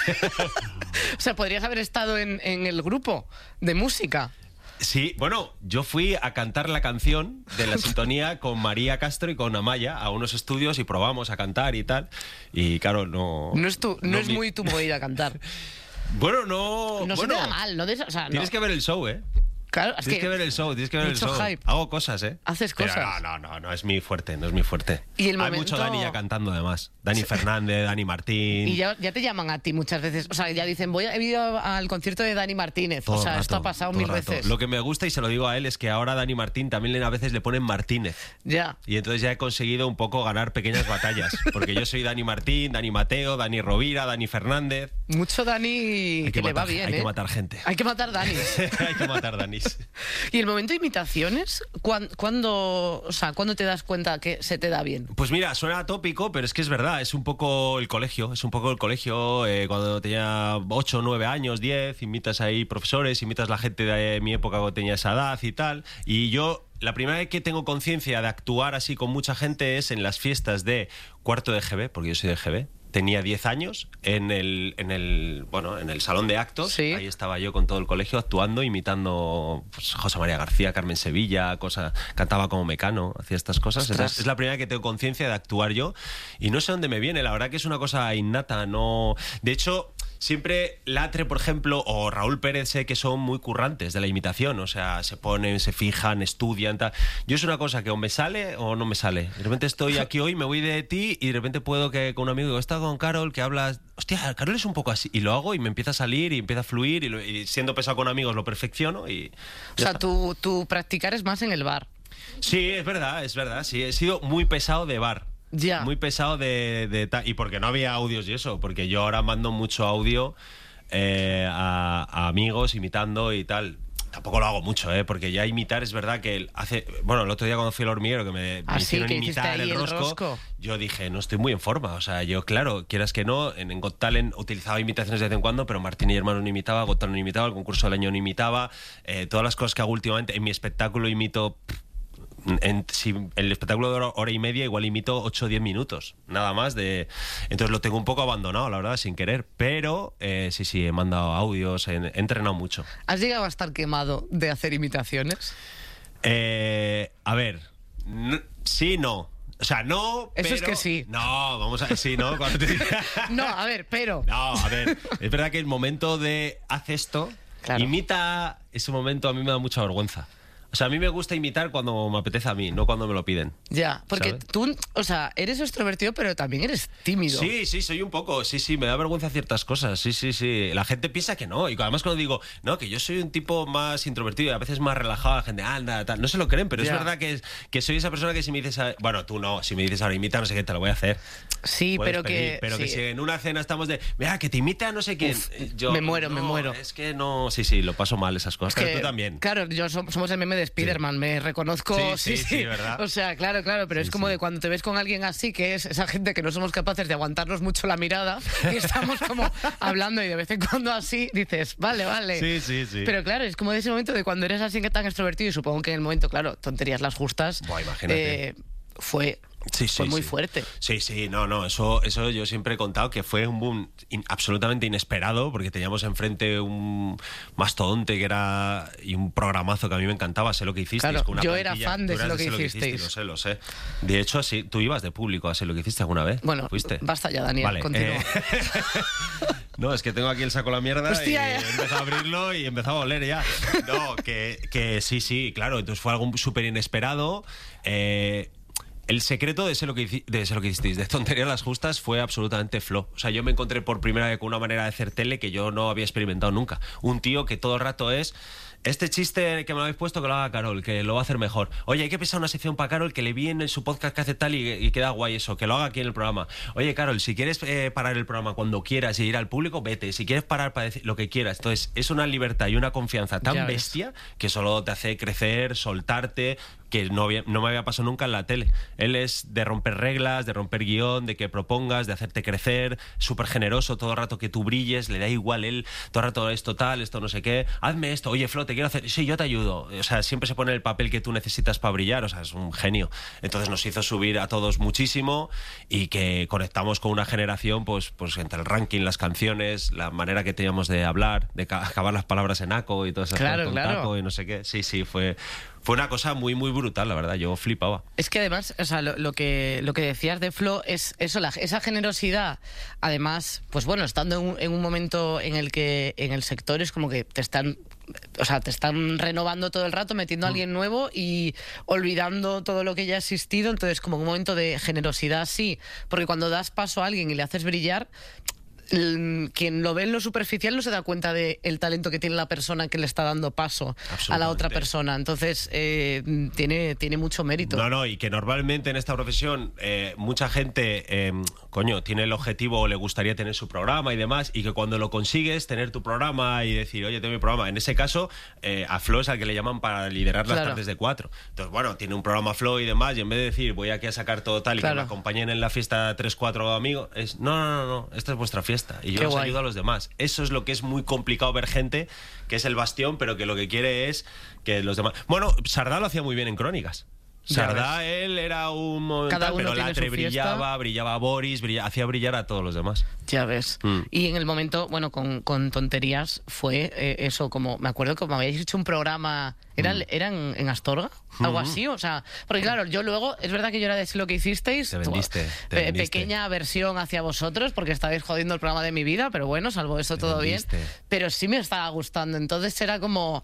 O sea, podrías haber estado en, en el grupo de música. Sí, bueno, yo fui a cantar la canción de la sintonía con María Castro y con Amaya a unos estudios y probamos a cantar y tal. Y claro, no. No es, tu, no no es mi- muy tu movida cantar. Bueno, no. No se bueno, te da mal, no des- o sea, no. Tienes que ver el show, ¿eh? Claro, es Tienes que, que ver el show, tienes que ver el mucho show. hype. Hago cosas, ¿eh? Haces Pero cosas. no, no, no, no es mi fuerte, no es mi fuerte. Y el Hay momento- mucho Dani ya cantando, además. Dani Fernández, Dani Martín. Y ya, ya te llaman a ti muchas veces. O sea, ya dicen, voy a he ido al concierto de Dani Martínez. Todo o sea, el esto ha rato, pasado todo el mil rato. veces. Lo que me gusta, y se lo digo a él, es que ahora Dani Martín también le- a veces le ponen Martínez. Ya. Y entonces ya he conseguido un poco ganar pequeñas batallas. Porque yo soy Dani Martín, Dani Mateo, Dani Rovira, Dani Fernández. Mucho Dani Hay que, le va matar, bien, hay ¿eh? que matar gente. Hay que matar Danis. Hay que matar Danis. Y el momento de imitaciones, ¿cuán- ¿cuándo, o sea, ¿cuándo te das cuenta que se te da bien? Pues mira, suena tópico, pero es que es verdad, es un poco el colegio, es un poco el colegio, eh, cuando tenía ocho, nueve años, diez, imitas ahí profesores, imitas la gente de mi época cuando tenía esa edad y tal, y yo la primera vez que tengo conciencia de actuar así con mucha gente es en las fiestas de cuarto de G B, porque yo soy de G B, tenía diez años, en el, en el, bueno, en el salón de actos. Sí. Ahí estaba yo con todo el colegio actuando, imitando pues, José María García, Carmen Sevilla, cosas, cantaba como Mecano, hacía estas cosas. Entonces, es la primera vez que tengo conciencia de actuar yo y no sé dónde me viene, la verdad que es una cosa innata, no... De hecho... Siempre Latre, por ejemplo, o Raúl Pérez, sé que son muy currantes de la imitación, o sea, se ponen, se fijan, estudian, tal. Yo es una cosa que o me sale o no me sale. De repente estoy aquí hoy, me voy de ti y de repente puedo que con un amigo que está con Carol, que hablas, hostia, Carol es un poco así, y lo hago y me empieza a salir y empieza a fluir y, lo, y siendo pesado con amigos lo perfecciono y... O sea, tú, tú practicar es más en el bar. Sí, es verdad, es verdad, sí, he sido muy pesado de bar. Ya. Muy pesado de, de... Y porque no había audios y eso, porque yo ahora mando mucho audio eh, a, a amigos imitando y tal. Tampoco lo hago mucho, ¿eh? Porque ya imitar es verdad que hace... Bueno, el otro día cuando fui al hormiguero que me, ah, me sí, hicieron que imitar el, el rosco, rosco, yo dije, no estoy muy en forma. O sea, yo, claro, quieras que no, en, en Got Talent utilizaba imitaciones de vez en cuando, pero Martín y Hermano no imitaba, Got Talent no imitaba, el concurso del año no imitaba, eh, todas las cosas que hago últimamente, en mi espectáculo imito... En, si el espectáculo de hora y media igual imito ocho o diez minutos, nada más de... Entonces lo tengo un poco abandonado, la verdad, sin querer. Pero eh, sí, sí, he mandado audios, he, he entrenado mucho. ¿Has llegado a estar quemado de hacer imitaciones? Eh, a ver, no, sí, no. O sea, no, Eso pero... es que sí. No, vamos a... Sí, ¿no? Cuando te... No, a ver, pero... No, a ver, es verdad que el momento de haz esto, claro. Imita, ese momento a mí me da mucha vergüenza. O sea, a mí me gusta imitar cuando me apetece a mí, no cuando me lo piden. Ya, porque ¿sabes? tú, o sea, eres extrovertido, pero también eres tímido. Sí, sí, soy un poco, sí, sí, me da vergüenza ciertas cosas, sí, sí, sí. La gente piensa que no, y además cuando digo, no, que yo soy un tipo más introvertido y a veces más relajado, la gente, anda, tal, no se lo creen, pero Ya. es verdad que, que soy esa persona que si me dices, a- bueno, tú no, si me dices ahora imita, no sé qué, te lo voy a hacer. Sí, Puedes pero pedir, que... Pero sí. que si en una cena estamos de, mira, que te imita a no sé quién. Uf, yo, me muero, no, me muero. Es que no, sí, sí, lo paso mal esas cosas, Es pero que, tú también. Claro, yo som- somos el meme de Spiderman, me reconozco. Sí, sí, sí, ¿verdad? O sea, claro, claro, pero Sí, es como sí. de cuando te ves con alguien así, que es esa gente que no somos capaces de aguantarnos mucho la mirada y estamos como hablando y de vez en cuando así dices, vale, vale. Sí, sí, sí. Pero claro, es como de ese momento de cuando eres así que tan extrovertido y supongo que en el momento, claro, tonterías las justas. Buah, imagínate. eh, fue, Sí, sí, fue muy sí. fuerte. Sí, sí, no, no, eso, eso yo siempre he contado que fue un boom in- absolutamente inesperado porque teníamos enfrente un mastodonte que era y un programazo que a mí me encantaba, sé lo que hicisteis. Claro, con una yo era plantilla. fan de Tú Sé eras lo que hicisteis. Lo sé, lo sé. De hecho, sí, tú ibas de público a Sé lo que hiciste alguna vez. Bueno, ¿Fuiste? basta ya, Daniel, Vale, continúa. eh, no, es que tengo aquí el saco de la mierda Hostia, y ya. he empezado a abrirlo y empezaba a oler ya. No, que, que sí, sí, claro, entonces fue algo súper inesperado. Eh, El secreto de Sé lo que, hici- de Sé lo que hicisteis, de Tonterías las Justas, fue absolutamente flow. O sea, yo me encontré por primera vez con una manera de hacer tele que yo no había experimentado nunca. Un tío que todo el rato es... Este chiste que me lo habéis puesto que lo haga Carol, que lo va a hacer mejor. Oye, hay que pensar una sección para Carol que le vi en su podcast que hace tal y, y queda guay eso, que lo haga aquí en el programa. Oye, Carol, si quieres eh, parar el programa cuando quieras y ir al público, vete. Si quieres parar para decir lo que quieras. Entonces, es una libertad y una confianza tan Ya ves. bestia que solo te hace crecer, soltarte, que no, había- no me había pasado nunca en la tele. Él es de romper reglas, de romper guión, de que propongas, de hacerte crecer, súper generoso, todo el rato que tú brilles, le da igual él, todo el rato esto tal, esto no sé qué, hazme esto, oye Flo, te quiero hacer, sí, yo te ayudo. O sea, siempre se pone el papel que tú necesitas para brillar, o sea, es un genio. Entonces nos hizo subir a todos muchísimo y que conectamos con una generación, pues, pues entre el ranking, las canciones, la manera que teníamos de hablar, de ca- acabar las palabras en aco y todas esas Claro, cosas con claro. taco y no sé qué. Sí, sí, fue... Fue una cosa muy, muy brutal, la verdad. Yo flipaba. Es que además, o sea, lo, lo que lo que decías de Flo es eso, la- esa generosidad. Además, pues bueno, estando en un, en un momento en el que en el sector es como que te están, o sea, te están renovando todo el rato, metiendo a alguien nuevo y olvidando todo lo que ya ha existido. Entonces, como un momento de generosidad, sí, porque cuando das paso a alguien y le haces brillar, el- quien lo ve en lo superficial no se da cuenta del talento que tiene la persona que le está dando paso a la otra Absolutamente. persona. Entonces, eh, tiene, tiene mucho mérito. No, no, y que normalmente en esta profesión eh, mucha gente, eh, coño, tiene el objetivo o le gustaría tener su programa y demás, y que cuando lo consigues, tener tu programa y decir, oye, tengo mi programa. En ese caso, eh, a Flo es al que le llaman para liderar las Claro. tardes de cuatro. Entonces, bueno, tiene un programa Flo y demás, y en vez de decir, voy aquí a sacar todo tal y Claro. que me acompañen en la fiesta tres, cuatro amigos, es, no, no, no, no, esta es vuestra fiesta y yo Qué os guay. ayudo a los demás. Eso es lo que es muy complicado ver gente que es el bastión, pero que lo que quiere es que los demás... Bueno, Sardá lo hacía muy bien en Crónicas. Sardá, él era un momento, Cada uno pero tiene Latre su fiesta. brillaba, brillaba Boris, brilla- hacía brillar a todos los demás. Ya ves. Mm. Y en el momento, bueno, con, con tonterías fue eh, eso, como me acuerdo que me habíais hecho un programa, ¿era, Mm. era en, en Astorga? Algo Mm. así, o sea, porque claro, yo luego, es verdad que yo era de lo que hicisteis, Te vendiste, te pe- vendiste. pequeña aversión hacia vosotros, porque estabais jodiendo el programa de mi vida, pero bueno, salvo eso Te todo vendiste. bien. Pero sí me estaba gustando, entonces era como,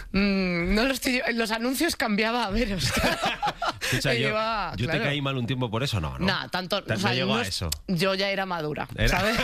mm, no lo estoy, los anuncios cambiaba a veros. Escucha, Y yo, iba, yo claro. te caí mal un tiempo por eso, no, ¿no? Nah, tanto, Te- o sea, no llegó no a es- eso. yo ya era madura, Era- ¿sabes?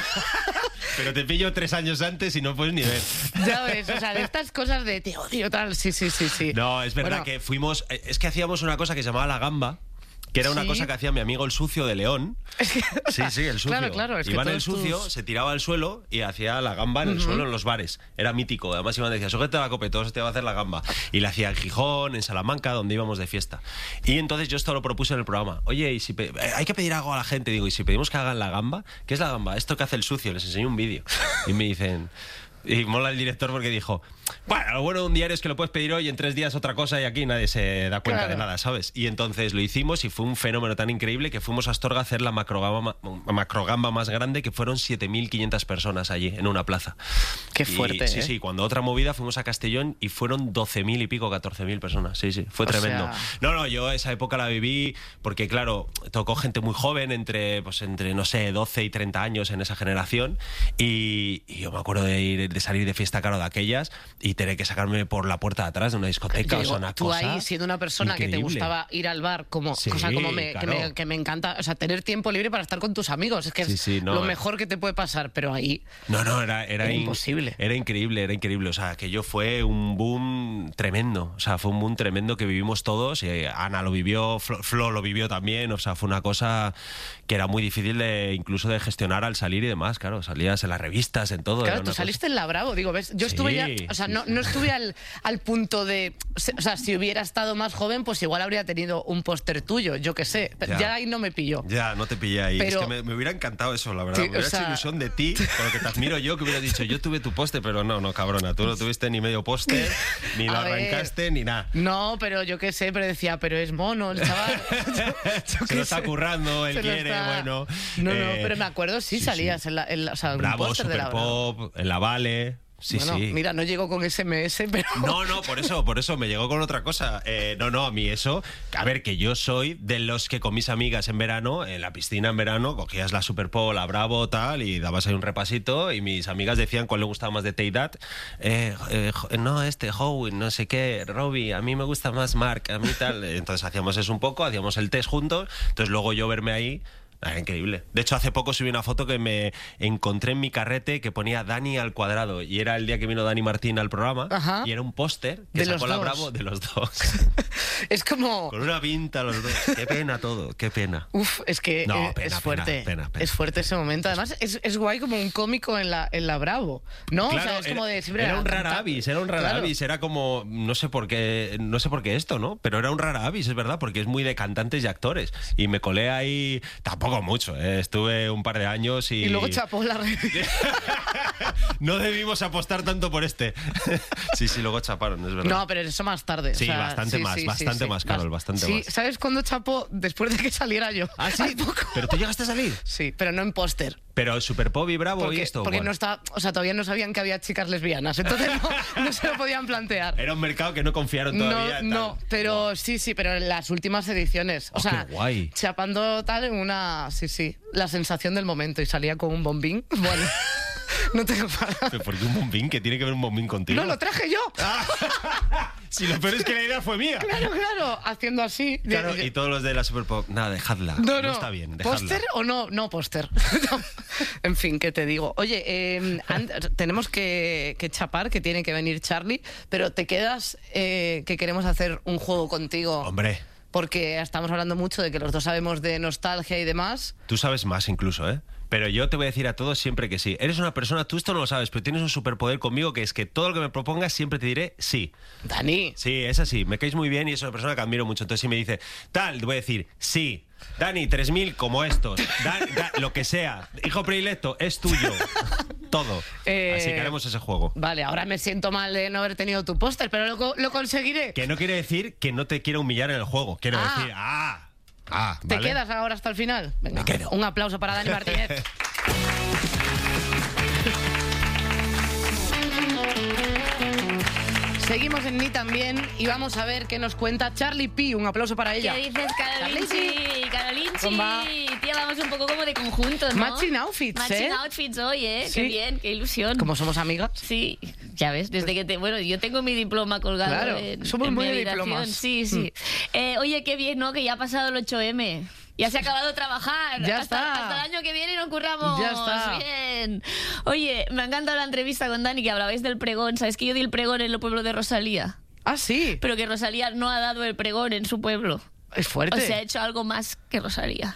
Pero te pillo tres años antes y no puedes ni ver. Ya ves, o sea, de estas cosas de te odio tal, sí, sí, sí, sí. No, es verdad Bueno, que fuimos... eh, Es que hacíamos una cosa que se llamaba La Gamba, que era una Sí. cosa que hacía mi amigo el sucio de León. Sí, sí, el sucio. Claro, claro, es que Iba en el todos sucio, tus- se tiraba al suelo y hacía la gamba en el suelo en los bares. Era mítico. Además iban y decía, sujeta la copa y todos te iba a hacer la gamba. Y le hacía en Gijón, en Salamanca, donde íbamos de fiesta. Y entonces yo esto lo propuse en el programa. Oye, y si pe- eh, hay que pedir algo a la gente. Digo, ¿y si pedimos que hagan la gamba? ¿Qué es la gamba? Esto que hace el sucio. Les enseño un vídeo. Y me dicen... Y mola el director porque dijo, bueno, lo bueno de un diario es que lo puedes pedir hoy, en tres días otra cosa y aquí nadie se da cuenta Claro. de nada, ¿sabes? Y entonces lo hicimos y fue un fenómeno tan increíble que fuimos a Astorga a hacer la macrogamba, macrogamba más grande, que fueron siete mil quinientas personas allí, en una plaza. Qué Y, fuerte, Sí, ¿eh? sí, cuando otra movida fuimos a Castellón y fueron doce mil y pico, catorce mil personas. Sí, sí, fue O tremendo. sea- No, no, yo esa época la viví porque, claro, tocó gente muy joven, entre, pues, entre no sé, doce y treinta años en esa generación. Y, y yo me acuerdo de, ir, de salir de fiesta, claro, de aquellas y tener que sacarme por la puerta de atrás de una discoteca. Digo, o sea, una tú cosa ahí, siendo una persona que te increíble. gustaba ir al bar, como Sí, cosa como me, que, claro. me, que me encanta, o sea, tener tiempo libre para estar con tus amigos, es que Sí, es sí, no, lo eh. mejor que te puede pasar, pero ahí, No, no, era, era, Era in- imposible. Era increíble, era increíble. O sea, aquello fue un boom tremendo. O sea, fue un boom tremendo que vivimos todos. Y Ana lo vivió, Flo, Flo lo vivió también. O sea, fue una cosa que era muy difícil de incluso de gestionar al salir y demás. Claro, salías en las revistas, en todo. claro, era tú una saliste en la Bravo, digo, ves, yo Sí, estuve ya, o sea, sí, no, sí. no estuve al, al punto de, o sea, si hubiera estado más joven, pues igual habría tenido un póster tuyo, yo qué sé, pero Ya. ya ahí no me pilló. cosa- Ya, no te pillé ahí. Pero- Es que me, me hubiera encantado eso, la verdad. Sí, me hubiera o sea- hecho ilusión de ti, con lo que te admiro yo, que hubiera dicho, yo tuve tu póster, pero no, no, cabrona. Tú no tuviste ni medio póster, ni lo A ver. arrancaste, ni nada. No, pero yo qué sé, pero decía, pero es mono el chaval. Yo- yo Se qué lo está sé. currando, él Se lo quiere, está- bueno. No, no, eh, pero me acuerdo, sí, sí, salías sí. en la, en la- o sea, un Bravo, póster de Super la Bravo. Pop, en la Vale. Sí, Bueno, sí. mira, no llego con S M S, pero... No, no, por eso, por eso me llegó con otra cosa. Eh, no, no, a mí eso. A ver, que yo soy de los que con mis amigas en verano, en la piscina en verano, cogías la Super Pop, la Bravo, tal, y dabas ahí un repasito, y mis amigas decían cuál le gustaba más de Teidat. Eh, eh, jo- no, este, Howie, no sé qué, Robbie, a mí me gusta más Mark, a mí tal. Entonces hacíamos eso un poco, hacíamos el test juntos. Entonces luego yo verme ahí. Era increíble. De hecho, hace poco subí una foto que me encontré en mi carrete que ponía Dani al cuadrado. Y era el día que vino Dani Martín al programa. Ajá. Y era un póster que De sacó los la dos. Bravo de los dos. Es como... Con una pinta los dos. Qué pena todo, qué pena. Uf, es que No, eh, pena, es fuerte. pena, pena, pena. Es fuerte ese momento. Además, es, es guay como un cómico en la, en la Bravo, ¿no? Claro, o sea, es como era, de siempre... era un rara canta- avis, era un rara Claro. avis, era como, no sé por qué, no sé por qué esto, ¿no? Pero era un rara avis, es verdad, porque es muy de cantantes y actores. Y me colé ahí, tampoco mucho, ¿eh? Estuve un par de años y... Y luego chapó la revista. No debimos apostar tanto por este. Sí, sí, luego chaparon, es verdad. No, pero eso más tarde. Sí, o sea, bastante sí, más, sí, bastante sí, sí. más, Carol, bastante sí, más. ¿sabes cuándo chapó? Después de que saliera yo. ¿Ah, sí? Hace poco. ¿Pero tú llegaste a salir? Sí, pero no en póster. Pero Super Pop y Bravo Porque, y esto. porque bueno. no está, o sea, todavía no sabían que había chicas lesbianas, entonces no, no se lo podían plantear. Era un mercado que no confiaron todavía. No, tal. no, pero sí, sí, pero en las últimas ediciones. O Oh, sea, qué guay. chapando tal en una. Sí, sí. La sensación del momento y salía con un bombín. Bueno, no tengo palabras. ¿Pero por qué un bombín? ¿Qué tiene que ver un bombín contigo? No, lo traje yo. Si lo peor es que la idea fue mía. Claro, claro, haciendo así. de- Claro, de- y todos los de la Super Pop, nada, dejadla. No, no. está bien, dejadla. ¿Póster o no? No, póster. No. En fin, ¿qué te digo? Oye, eh, and- tenemos que, que chapar, que tiene que venir Charlie, pero te quedas eh, que queremos hacer un juego contigo. Hombre, Porque estamos hablando mucho de que los dos sabemos de nostalgia y demás. tú sabes más incluso, ¿eh? Pero yo te voy a decir a todos siempre que sí. Eres una persona, tú esto no lo sabes, pero tienes un superpoder conmigo que es que todo lo que me propongas siempre te diré sí. Dani. Sí, es así, me caes muy bien y es una persona que admiro mucho. Entonces si me dice, tal, te voy a decir sí. Dani, tres mil como estos. Dan- da- lo que sea. Hijo predilecto, es tuyo. todo. Eh, Así que haremos ese juego. Vale, ahora me siento mal de no haber tenido tu póster, pero lo, lo conseguiré. Que no quiere decir que no te quiera humillar en el juego. Quiero Ah. decir, ah, ah, ¿Te ¿vale? quedas ahora hasta el final? Venga, Me quedo. Un aplauso para Dani Martínez. Seguimos en Ni También y vamos a ver qué nos cuenta Charlie P. Un aplauso para ella. ¿Qué dices, Carolinchi? Carolinchi. ¿Cómo va? Tía, vamos un poco como de conjunto, ¿no? Matching outfits, Matching ¿eh? outfits hoy, ¿eh? Sí. Qué bien, qué ilusión. Como somos amigas. Sí, ya ves, desde que te... Bueno, yo tengo mi diploma colgado Claro, en, somos en muy mi de habitación. diplomas. Sí, sí. Mm. Eh, oye, qué bien, ¿no? Que ya ha pasado el ocho eme. Ya se ha acabado de trabajar. Ya hasta, está. hasta el año que viene nos curramos. Ya está. Bien. Oye, me ha encantado la entrevista con Dani, que hablabais del pregón. ¿Sabes que yo di el pregón en el pueblo de Rosalía? Ah, sí. Pero que Rosalía no ha dado el pregón en su pueblo. Es fuerte. O sea, ha hecho algo más que Rosalía.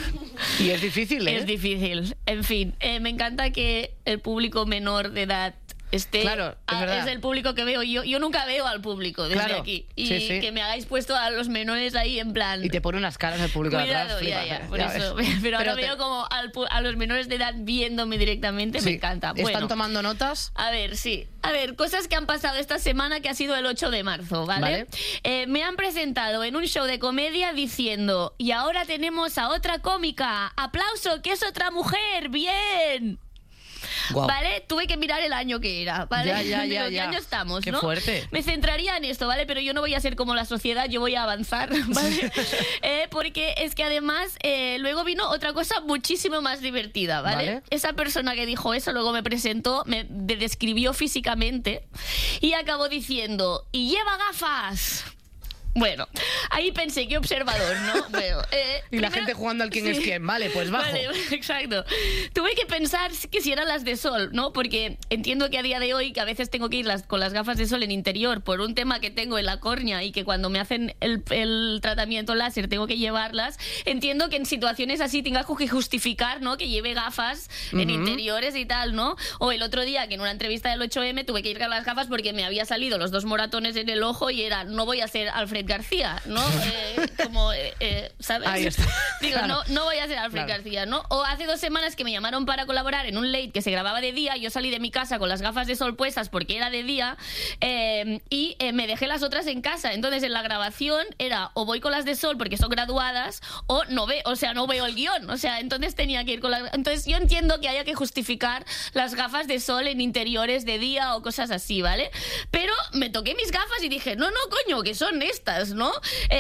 Y es difícil, ¿eh? Es difícil. En fin, eh, me encanta que el público menor de edad esté... Claro, es a- verdad. es el público que veo. Yo, yo nunca veo al público desde Claro. aquí. Y Sí, sí. que me hagáis puesto a los menores ahí en plan... Y te pone unas caras el público de Cuidado, atrás. ya, flipas, ya, ¿eh? por Ya eso. ves. Pero ahora te- veo como al pu- a los menores de edad viéndome directamente, Sí. me encanta. ¿Están Bueno, tomando notas? a ver, sí. A ver, cosas que han pasado esta semana, que ha sido el ocho de marzo, ¿vale? Vale. Eh, me han presentado en un show de comedia diciendo, y ahora tenemos a otra cómica. ¡Aplauso, que es otra mujer! ¡Bien! Guau. ¿Vale? Tuve que mirar el año que era, ¿vale? Ya, ya, Digo, ya, ¿qué ya. año estamos, Qué no? fuerte. Me centraría en esto, ¿vale? Pero yo no voy a ser como la sociedad, yo voy a avanzar, ¿vale? Eh, porque es que además eh, luego vino otra cosa muchísimo más divertida, ¿vale? Vale. Esa persona que dijo eso luego me presentó, me de- describió físicamente y acabó diciendo, ¡y lleva gafas! Bueno, ahí pensé, qué observador, ¿no? Bueno, eh, Y la primero- gente jugando al quién es Sí. quién. Vale, pues bajo. Vale, exacto. Tuve que pensar que si eran las de sol, ¿no? Porque entiendo que a día de hoy, que a veces tengo que ir las, con las gafas de sol en interior por un tema que tengo en la córnea y que cuando me hacen el, el tratamiento láser tengo que llevarlas, entiendo que en situaciones así tengas que justificar, ¿no? Que lleve gafas en Ujú. interiores y tal, ¿no? O el otro día que en una entrevista del ocho eme tuve que ir con las gafas porque me había salido los dos moratones en el ojo y era, no voy a ser Alfred García, ¿no? Eh, como, eh, eh, ¿sabes? Ahí está. Digo, Claro. no, no voy a ser Alfred Claro. García, ¿no? O hace dos semanas que me llamaron para colaborar en un late que se grababa de día, yo salí de mi casa con las gafas de sol puestas porque era de día eh, y eh, me dejé las otras en casa. Entonces en la grabación era o voy con las de sol porque son graduadas o no veo, o sea, no veo el guión. O sea, entonces tenía que ir con las... Entonces yo entiendo que haya que justificar las gafas de sol en interiores de día o cosas así, ¿vale? Pero me toqué mis gafas y dije, no, no, coño, que son estas, ¿no?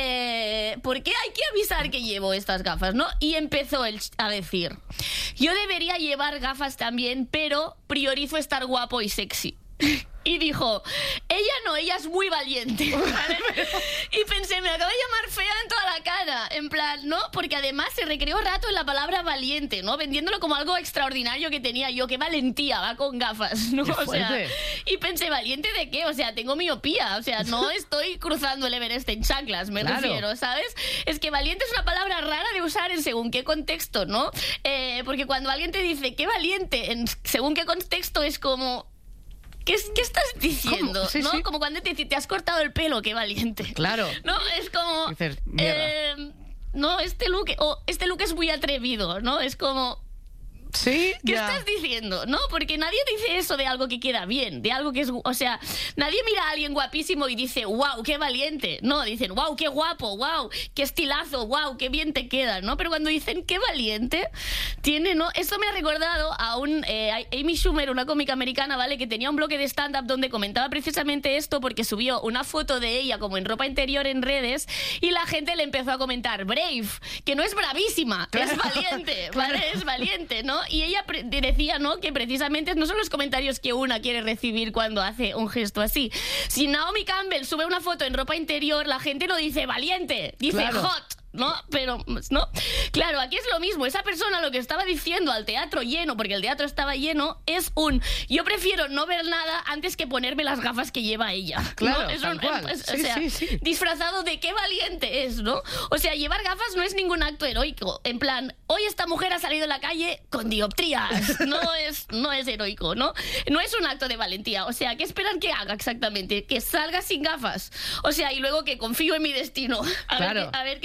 Eh, ¿Por qué hay que avisar que llevo estas gafas, no? Y empezó él a decir, yo debería llevar gafas también, pero priorizo estar guapo y sexy. Y dijo, ella no, ella es muy valiente, ¿vale? Y pensé, me acaba de llamar fea en toda la cara, en plan, ¿no? Porque además se recreó rato en la palabra valiente, ¿no? Vendiéndolo como algo extraordinario que tenía yo, qué valentía, va con gafas, ¿no? Qué O sea, fuerte. y pensé, ¿valiente de qué? O sea, tengo miopía, o sea, no estoy cruzando el Everest en chanclas, me Claro. refiero, ¿sabes? Es que valiente es una palabra rara de usar en según qué contexto, ¿no? Eh, porque cuando alguien te dice, qué valiente, en según qué contexto es como... ¿Qué, es- qué estás diciendo? ¿Cómo? Sí, ¿no? sí. Como cuando te dice, te has cortado el pelo, qué valiente. Claro. No, es como... Dices, mierda. eh, no, este look, o este look es muy atrevido, ¿no? Es como... Sí, ¿Qué ya. estás diciendo? No, porque nadie dice eso de algo que queda bien, de algo que es... O sea, nadie mira a alguien guapísimo y dice, wow, qué valiente. No, dicen, wow, qué guapo, wow, qué estilazo, wow, qué bien te queda, ¿no? Pero cuando dicen, qué valiente, tiene, ¿no? Esto me ha recordado a un... eh, Amy Schumer, una cómica americana, ¿vale? Que tenía un bloque de stand-up donde comentaba precisamente esto porque subió una foto de ella como en ropa interior en redes y la gente le empezó a comentar, brave, que no es bravísima, Claro. es valiente, ¿vale? Claro. Es valiente, ¿no? Y ella pre- decía, ¿no? Que precisamente no son los comentarios que una quiere recibir cuando hace un gesto así. Si Naomi Campbell sube una foto en ropa interior, la gente no dice valiente, dice Claro. hot. ¿No? Pero, no. Claro, aquí es lo mismo. Esa persona lo que estaba diciendo al teatro lleno, porque el teatro estaba lleno, es un yo prefiero no ver nada antes que ponerme las gafas que lleva ella. Claro, ¿no? Es tal un- cual. es- o Sí, sea, sí, sí. disfrazado de qué valiente es, ¿no? O sea, llevar gafas no es ningún acto heroico. En plan, hoy esta mujer ha salido a la calle con dioptrías. No es, no es heroico, ¿no? No es un acto de valentía. O sea, ¿qué esperan que haga exactamente? Que salga sin gafas. O sea, y luego que confío en mi destino. A, Claro. ver, qué, a ver qué pasa,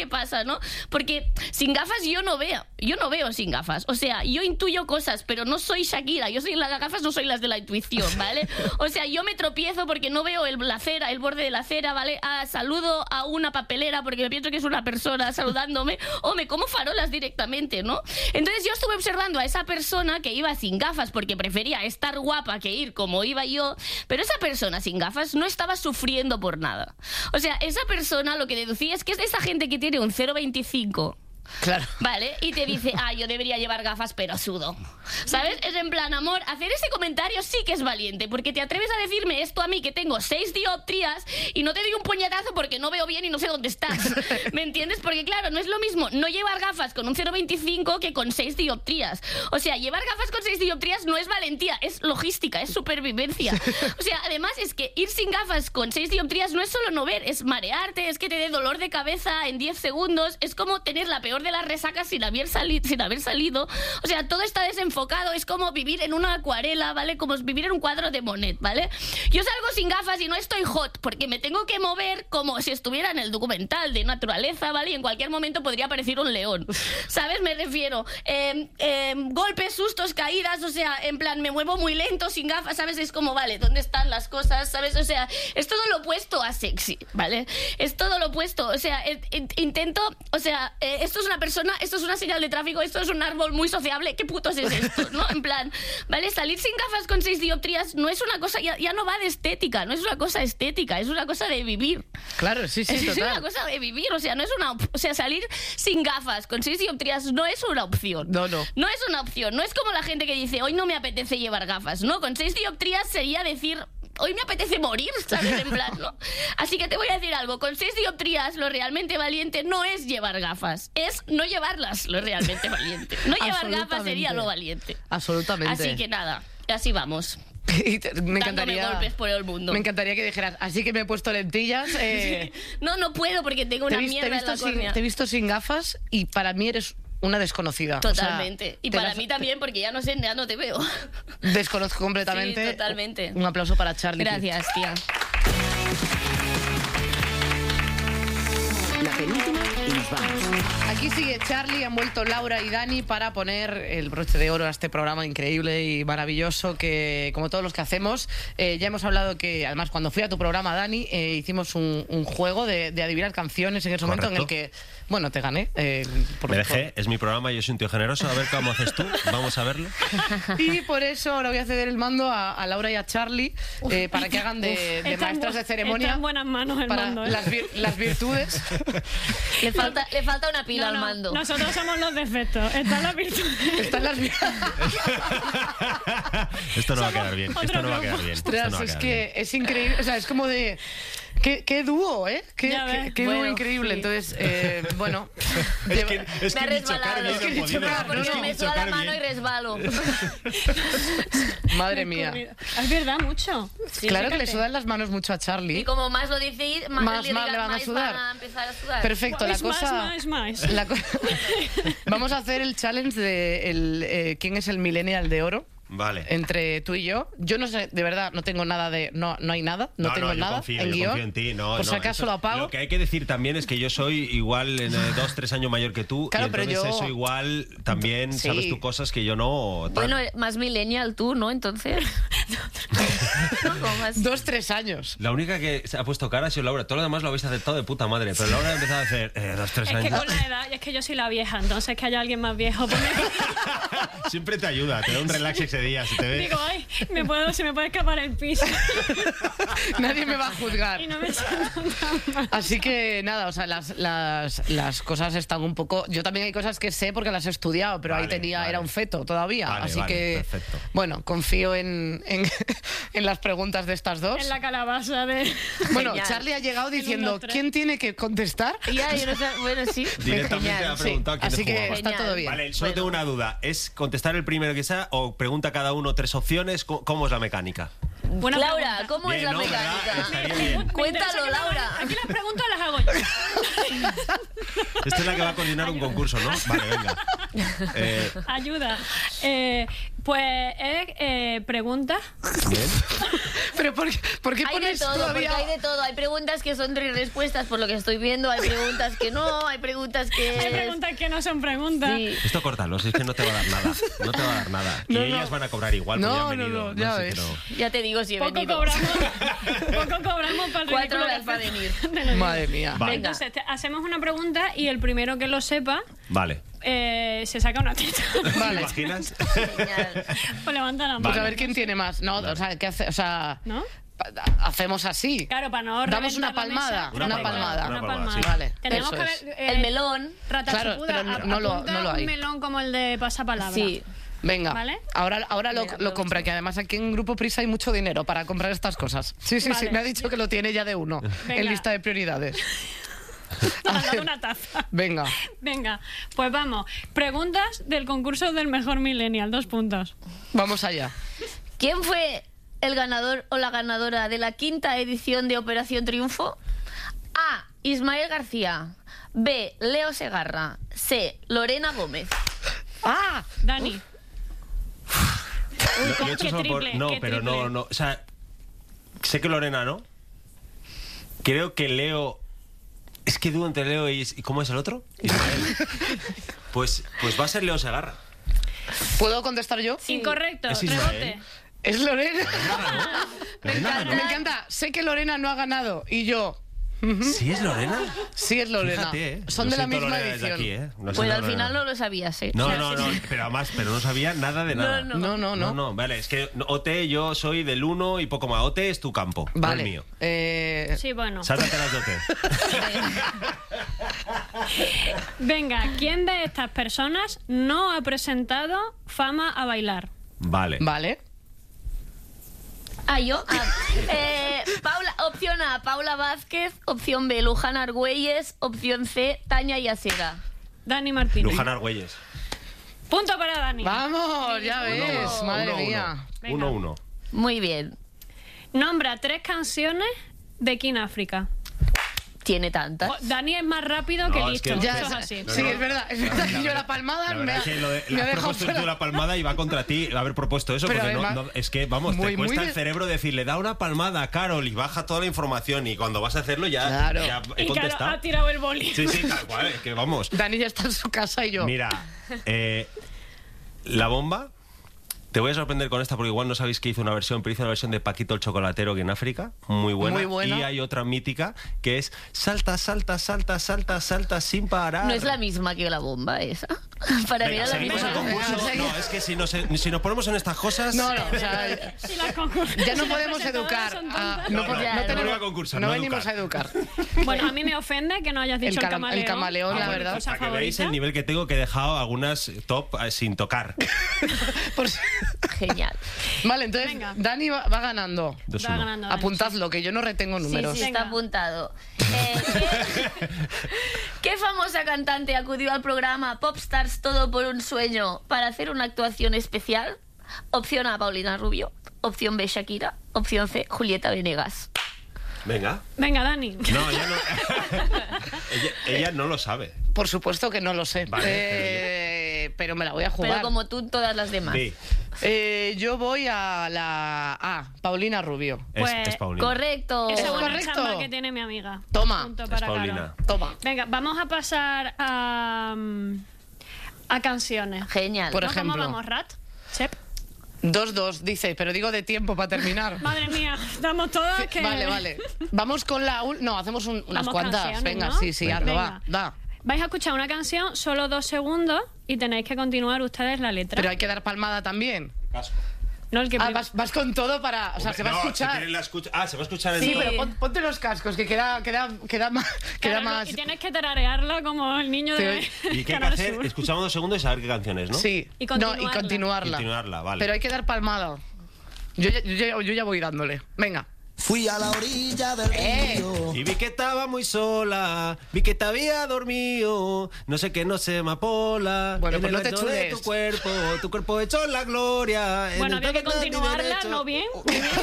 cosa, ¿no? Porque sin gafas yo no veo, yo no veo sin gafas. O sea, yo intuyo cosas, pero no soy Shakira. Yo soy las gafas, no soy las de la intuición, ¿vale? O sea, yo me tropiezo porque no veo el, la acera, el borde de la acera, ¿vale? Ah, saludo a una papelera porque me pienso que es una persona saludándome, o me como farolas directamente, ¿no? Entonces yo estuve observando a esa persona que iba sin gafas porque prefería estar guapa que ir como iba yo, pero esa persona sin gafas no estaba sufriendo por nada. O sea, esa persona lo que deducía es que es de esa gente que tiene un cero coma veinticinco. Claro. Vale, y te dice, ah, yo debería llevar gafas, pero sudo. ¿Sabes? Es en plan, amor, hacer ese comentario sí que es valiente, porque te atreves a decirme esto a mí, que tengo seis dioptrías, y no te doy un puñetazo porque no veo bien y no sé dónde estás. ¿Me entiendes? Porque claro, no es lo mismo no llevar gafas con un cero coma veinticinco que con seis dioptrías. O sea, llevar gafas con seis dioptrías no es valentía, es logística, es supervivencia. O sea, además es que ir sin gafas con seis dioptrías no es solo no ver, es marearte, es que te dé dolor de cabeza en diez segundos, es como tener la peor de las resacas sin haber, sali- sin haber salido. O sea, todo está desenfocado. Es como vivir en una acuarela, ¿vale? Como vivir en un cuadro de Monet, ¿vale? Yo salgo sin gafas y no estoy hot porque me tengo que mover como si estuviera en el documental de naturaleza, ¿vale? Y en cualquier momento podría aparecer un león, ¿sabes? Me refiero. Eh, eh, golpes, sustos, caídas, o sea, en plan, me muevo muy lento sin gafas, ¿sabes? Es como, vale, ¿dónde están las cosas? ¿Sabes? O sea, es todo lo opuesto a sexy, ¿vale? Es todo lo opuesto. O sea, eh, eh, intento, o sea, eh, esto es una persona, esto es una señal de tráfico, esto es un árbol muy sociable, ¿qué putos es esto? ¿No? En plan, ¿vale? Salir sin gafas con seis dioptrías no es una cosa, ya, ya no va de estética, no es una cosa estética, es una cosa de vivir. Claro, sí, sí, es, total. Es una cosa de vivir, o sea, no es una, o sea, salir sin gafas con seis dioptrías no es una opción. No, no. No es una opción, no es como la gente que dice, hoy no me apetece llevar gafas, ¿no? Con seis dioptrías sería decir, hoy me apetece morir, ¿sabes? En plan, ¿no? Así que te voy a decir algo. Con seis dioptrías, lo realmente valiente no es llevar gafas. Es no llevarlas, lo realmente valiente. No llevar gafas sería lo valiente. Absolutamente. Así que nada, así vamos. Y te- me encantaría, Dándome golpes por el mundo. me encantaría que dijeras, así que me he puesto lentillas. eh, No, no puedo porque tengo te, una he vis- te he mierda en la visto sin, córnea. te he visto sin gafas y para mí eres una desconocida. O sea, Totalmente. y te para las- mí también, porque ya no sé, ya no te veo. Desconozco completamente. Sí, totalmente. Un aplauso para Charlie. Gracias, tía. La penúltima y nos vamos. Aquí sigue Charlie, han vuelto Laura y Dani para poner el broche de oro a este programa increíble y maravilloso que, como todos los que hacemos, eh, ya hemos hablado que, además, cuando fui a tu programa, Dani, eh, hicimos un, un juego de, de adivinar canciones en ese momento en el que, bueno, te gané. Eh, por, Me dejé, es mi programa, yo soy un tío generoso. A ver cómo haces tú, vamos a verlo. por- y por eso ahora voy a ceder el mando a, a Laura y a Charlie eh, para que hagan de, de Está en maestras bu- de ceremonia. está en buenas manos el para mando, ¿eh? las, vir- las virtudes. Le falta, le falta una pila No, al no, mando. Nosotros somos los defectos. Están las virtudes. Están las vir- Esto no va a Somos quedar bien, otro esto no va a grupo. quedar bien. esto Ostras, no va a es quedar que bien. es increíble, o sea, es como de... Qué, qué dúo, ¿eh? Qué, Ya qué- ves. qué dúo Bueno, increíble. sí. Entonces, eh, bueno... Es lleva- que, es Me que ha ni resbalado. chocar bien Es que he ni podido. chocar, Porque Es que me ni suda la chocar mano bien. y resbalo. Madre mía. Es verdad, mucho. Sí, Claro que le fíjate. sudan las manos mucho a Y Charlie. como más lo decís, más, Más le mal diga- le van a más sudar. van a empezar a sudar. Perfecto, la Es más, cosa... más, más. la co- Vamos a hacer el challenge de el, eh, quién es el millennial de oro. Vale. Entre tú y yo. Yo no sé, de verdad, no tengo nada de... No, no hay nada, no, tengo yo nada confío, en yo guión. confío en ti. No, Por si no, acaso eso- lo apago. Lo que hay que decir también es que yo soy igual en eh, dos, tres años mayor que tú. Claro, y pero entonces yo- eso igual también Sí. sabes tú cosas que yo no. tal. Bueno, más millennial tú, ¿no? Entonces. No, como más- Dos, tres años. La única que se ha puesto cara ha sido Laura. Todo lo demás lo habéis aceptado de puta madre. Pero Laura ha empezado a hacer eh, dos, tres Es que años. con la edad, y es que yo soy la vieja, entonces que haya alguien más viejo, pues me- Siempre te ayuda, te da un relax ese día. Se te ve. digo, ay, me puedo, se me puede escapar el piso. Nadie me va a juzgar. Y no me siento tan mal. Así que nada, o sea, las, las, las cosas están un poco... Yo también hay cosas que sé porque las he estudiado, pero ahí Vale, tenía, vale. era un feto todavía. Vale, Así vale, que, perfecto. bueno, confío en, en, en las preguntas de estas dos. En la calabaza de... Bueno, Genial. Charlie ha llegado uno, diciendo, tres. ¿quién tiene que contestar? Ya, yo no sé. Bueno, sí. Directamente Genial. ha preguntado quién Así que jugaba. está Genial. todo bien. Vale, solo Bueno. tengo una duda. ¿Es contestar el primero que sea o pregunta cada uno tres opciones? ¿Cómo, cómo es la mecánica? Buena Laura, pregunta. ¿cómo es Bien, la ¿no? ¿Verdad? mecánica? Estaría Me- bien. me Cuéntalo, interesa que me Laura. hagan- Aquí las preguntas las hago yo. Esta es la que va a coordinar un concurso, ¿no? Vale, venga. Eh, Ayuda. Eh, Pues es eh, preguntas. Bien. Pero ¿por qué, por qué Hay de pones todo, todavía...? porque hay de todo. Hay preguntas que son tres respuestas por lo que estoy viendo, hay preguntas que no, hay preguntas que... Hay preguntas que no son preguntas. Sí. Esto córtalo, si es que no te va a dar nada. No te va a dar nada. Y No, no. ellas van a cobrar igual, porque No, ya han no, venido. no, ya sé, ves. pero- Ya te digo si he Poco venido. cobramos, poco cobramos para el Cuatro ridículo horas que para hacemos. venir. Te lo digo. Madre mía. Vale. Venga. Entonces, te- hacemos una pregunta y el primero que lo sepa Vale. eh, se saca una teta. ¿Te Vale. imaginas? Genial. Pues levanta la mano. Pues a ver quién tiene más. No, o sea, ¿qué hace? O sea, ¿No? pa- hacemos así. Claro, para no Damos reventar una la palmada, mesa. una Una palmada, palmada. una Una palmada, palmada. sí. Vale, Tenemos eso que es. ver, eh, El melón. Rata Claro, chupuda, pero no- a- no lo- apunta no lo hay. un melón como el de pasapalabra. Sí. Venga, ¿Vale? ahora, ahora lo, Venga, lo me compra, gusta. que además aquí en Grupo Prisa hay mucho dinero para comprar estas cosas. Sí, sí, sí, Vale. me ha dicho que lo tiene ya de uno Venga. en lista de prioridades. Te A han dado ver, una taza. venga, Venga, pues vamos. Preguntas del concurso del mejor millennial. Dos puntos. vamos allá. ¿Quién fue el ganador o la ganadora de la quinta edición de Operación Triunfo? A. Ismael García. B. Leo Segarra. C. Lorena Gómez. ¡Ah! Dani. Uy, Lo- lo he qué hecho solo por- triple, No, qué pero triple. no, no. O sea, sé que Lorena no. Creo que Leo. Es que dudo entre Leo y. ¿Y cómo es el otro? Ismael. Pues, pues va a ser Leo Segarra. ¿Puedo contestar yo? Incorrecto. Es Ismael. Rebote. Es Lorena. Me Lorena encanta. Me encanta. Sé que Lorena no ha ganado y yo. ¿Sí es Lorena? Sí, es Lorena. Fíjate, ¿eh? Son Lo de la siento, misma Lorena, desde edición. aquí, ¿eh? Lo Pues siento, al Lorena. final no lo sabías, ¿eh? No, O sea, no, sí, no, sí. pero además, pero no sabía nada de nada. No, No, no, No, no. no, vale, es que O T yo soy del uno y poco más. O T es tu campo, Vale. no el mío. Eh, Sí, bueno. Sáltate las de O T. Venga, ¿quién de estas personas no ha presentado Fama a bailar? Vale. Vale. Ah, yo. Ah, eh, Paula, opción A, Paula Vázquez. Opción B, Luján Argüelles. Opción C, Tania Yacera. Dani Martínez. Luján Argüelles. Punto para Dani. Vamos, ya ves. uno, Madre uno, mía. Venga. Uno, uno. Muy bien. Nombra tres canciones de King África. Tiene tantas. Jo, Dani es más rápido que No, es listo. que- Ya, Eso es es- así. sí, es verdad. Es verdad que yo la palmada La me verdad ha, es que lo de, me ha has dejado propuesto tú fuera. la palmada y va contra ti haber propuesto eso, Pero porque no, además, no- es que, vamos, muy, te cuesta muy el de- cerebro decirle, da una palmada, Carol, y baja toda la información, y cuando vas a hacerlo ya, Claro. ya he Y claro, contestado. ha tirado el boli. Sí, sí, tal cual, es que vamos. Dani ya está en su casa y yo. Mira, eh, La Bomba, te voy a sorprender con esta porque igual no sabéis que hizo una versión, pero hizo una versión de Paquito el Chocolatero que en África, muy buena. Muy buena. Y hay otra mítica que es salta, salta, salta, salta, salta sin parar. No es la misma que la bomba esa. Para mí Venga, era la seguimos misma. el concurso. Venga, seguimos. No, es que si nos, si nos ponemos en estas cosas... No, no, o sea, Si las concur- ya no si las podemos presentadoras educar. son a- tontas. no, No, po- no, no no tenemos- vengo a concursar, no no a venimos a educar. Bueno, a mí me ofende que no hayas dicho El el, cala- camaleón. el camaleón, la como mi verdad. cosa Para que veáis favorita. el nivel que tengo, que he dejado algunas top eh, sin tocar. Por si- Genial. Vale, entonces Venga. Dani va, va ganando. Dos Va uno. ganando Dani. Apuntadlo, que yo no retengo Sí, números. sí, Venga. está apuntado. Eh, ¿qué, qué famosa cantante acudió al programa Popstars Todo por un Sueño para hacer una actuación especial? Opción A, Paulina Rubio. Opción B, Shakira. Opción C, Julieta Venegas. Venga. Venga, Dani. No, ella no. ella, ella no lo sabe. Por supuesto que no lo sé. Vale, Eh, pero me la voy a jugar. Pero como tú, todas las demás. Sí, Eh, yo voy a la A, Paulina Rubio. es, Pues, es Paulina. Correcto. Esa Es buena correcto. chamba que tiene mi amiga. Toma. Punto Es para Paulina. Carol. Toma. Venga, vamos a pasar a, mm, a canciones. Genial. Por ¿No? ejemplo. ¿Cómo vamos, Rat? Chep. dos dos, dice, pero digo de tiempo para terminar. Madre mía, estamos todas Sí, que... Vale, vale. Vamos con la... ul- No, hacemos un- unas Vamos cuantas. canciones, Venga, ¿no? sí, sí, Venga. hazlo, va, Venga. da. Vais a escuchar una canción, solo dos segundos, y tenéis que continuar ustedes la letra. Pero hay que dar palmada también. Casco. No el que Ah, prim- vas, vas con todo para... O sea, Hombre, se va a no, si escuchar. quieren la escucha- Ah, se va a escuchar en Sí, todo. pero pon- ponte los cascos, que queda, queda, queda más... Queda Claro, más... Y tienes que tararearla como el niño de ¿Y qué hay que Canal hacer? Sur. Escuchamos dos segundos y saber qué canciones, ¿no? Sí. Y no, y continuarla. continuarla. Continuarla, vale. Pero hay que dar palmada. Yo ya, yo ya- yo ya voy dándole. Venga. Fui a la orilla del Eh. río. Y vi que estaba muy sola, vi que te había dormido, no sé qué, no sé, amapola. Bueno, en pues el no te resto de chules. tu cuerpo, tu cuerpo hecho la gloria. en Bueno, el había que todo de mi continuarla, derecho. ¿no bien? Muy bien.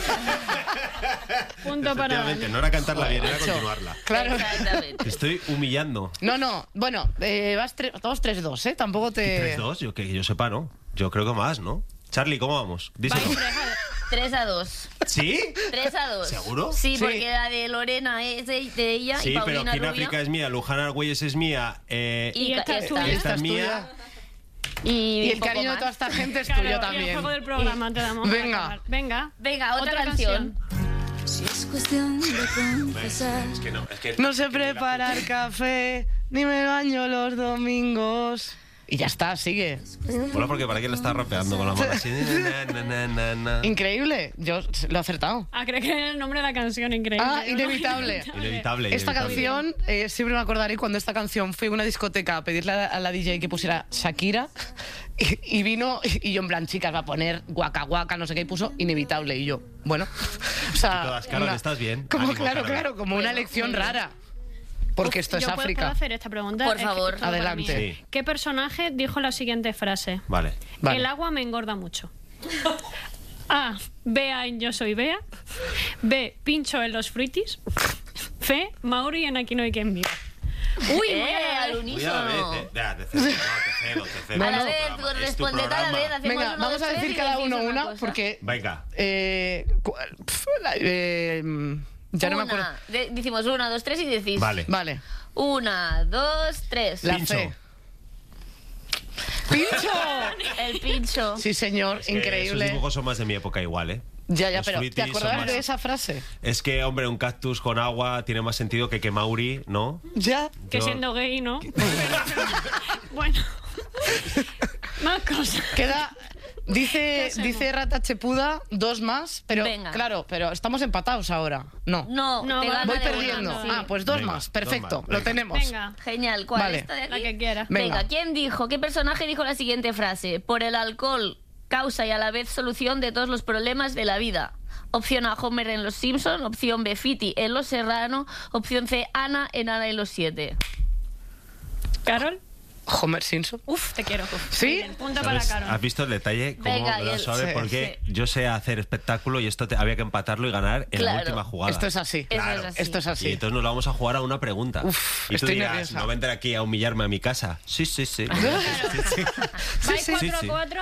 Punto para Efectivamente, Dani. no era cantarla bien, era macho. continuarla. Claro. Exactamente. Te estoy humillando. No, no. Bueno, eh, vas tres dos, tres dos, ¿eh? Tampoco te... ¿tres dos? Yo que yo sepa, ¿no? Yo creo que más, ¿no? Charlie, ¿cómo vamos? Díselo. tres a dos. ¿Sí? tres a dos. ¿Seguro? Sí, Sí. porque la de Lorena es de, de ella Sí, y pero Paulina Queen Rubio. África es mía, Luján Argüelles es mía. Eh, Y, Y esta es tuya. esta Esta es es mía. y, Y el poco cariño de más. toda esta gente es Claro, tuyo y el también. juego del programa te damos. para Venga. acabar. Venga. Venga, otra, canción. Si es cuestión de confesar. Es que no, es que No sé preparar café, ni me baño los domingos. Y ya está, sigue. Mola porque para qué le estás rapeando con la mano así. Na, na, na, na, na. Increíble, yo lo he acertado. Ah, creo que era el nombre de la canción, increíble. Ah, inevitable. Inevitable. Esta inevitable. canción, eh, siempre me acordaré cuando esta canción fui a una discoteca a pedirle a, a la D J que pusiera Shakira y, y vino y yo en plan, chicas, va a poner guaca guaca, no sé qué, y puso Inevitable y yo, bueno, o sea... Todas, Carol, ¿estás bien? Como, Ánimo, claro, Carol. claro, como una Bueno, elección muy bien. rara. Porque esto es Yo puedo- África. ¿Puedo hacer esta pregunta? Por Es que favor. todo para Adelante. mí. Sí. ¿Qué personaje dijo la siguiente frase? Vale. Vale. El agua me engorda mucho. A. Bea en Yo soy Bea. B. Pincho en los fruitis. C. Mauri en Aquí no hay quien viva. Uy, Eh, al Cuidado, unísono. eh, eh, te cedo, no, te cedo, te cedo. A la Es tu vez, programa, tú es tu responded a la programa. vez. Hacemos Venga, uno, vamos dos, a tres decir y cada decís uno una, cosa. porque... Venga. Eh, cu- pf, la- eh, ya no me acuerdo. Una. De- decimos una, dos, tres y decís. Vale. Vale. Una, dos, tres. La Pincho. C. ¡Pincho! El pincho. Sí, señor, Es que increíble. Esos dibujos son más de mi época igual, ¿eh? Ya, ya, Los pero fruitis ¿te son acordabas más- de esa frase? Es que, hombre, un cactus con agua tiene más sentido que que Mauri, ¿no? Ya. Que Yo- siendo gay, ¿no? Bueno. Más cosas. Queda. Dice, hacemos? dice Rata Chepuda, dos más, pero Venga. claro, pero estamos empatados ahora. No. No, No, te va- gana Voy de una, perdiendo. sí. Ah, pues dos Venga, más. dos Perfecto, más, lo venga. tenemos. Venga. Genial. ¿Cuál? Vale. ¿Esta de aquí? La que quiera. Venga. Venga, ¿quién dijo? ¿Qué personaje dijo la siguiente frase? Por el alcohol, causa y a la vez solución de todos los problemas de la vida. Opción A, Homer en Los Simpson. Opción B, Fiti en Los Serrano. Opción C, Ana en Ana y los Siete. ¿Carol? Homer Simpson. Uf, te quiero. ¿Sí? Muy bien, punto para ¿Sabes? Carol. ¿Has visto el detalle? Cómo Venga, me y da el- suave, sí, porque yo sé hacer espectáculo y esto te- había que empatarlo y ganar en Claro. la última jugada. Esto es así. Eso es así. Esto es Y así. entonces nos lo vamos a jugar a una pregunta. Uf, y tú estoy dirás, nerviosa. no vendré aquí a humillarme a mi casa. Sí, sí, sí. Vais sí. cuatro Sí, a sí. cuatro.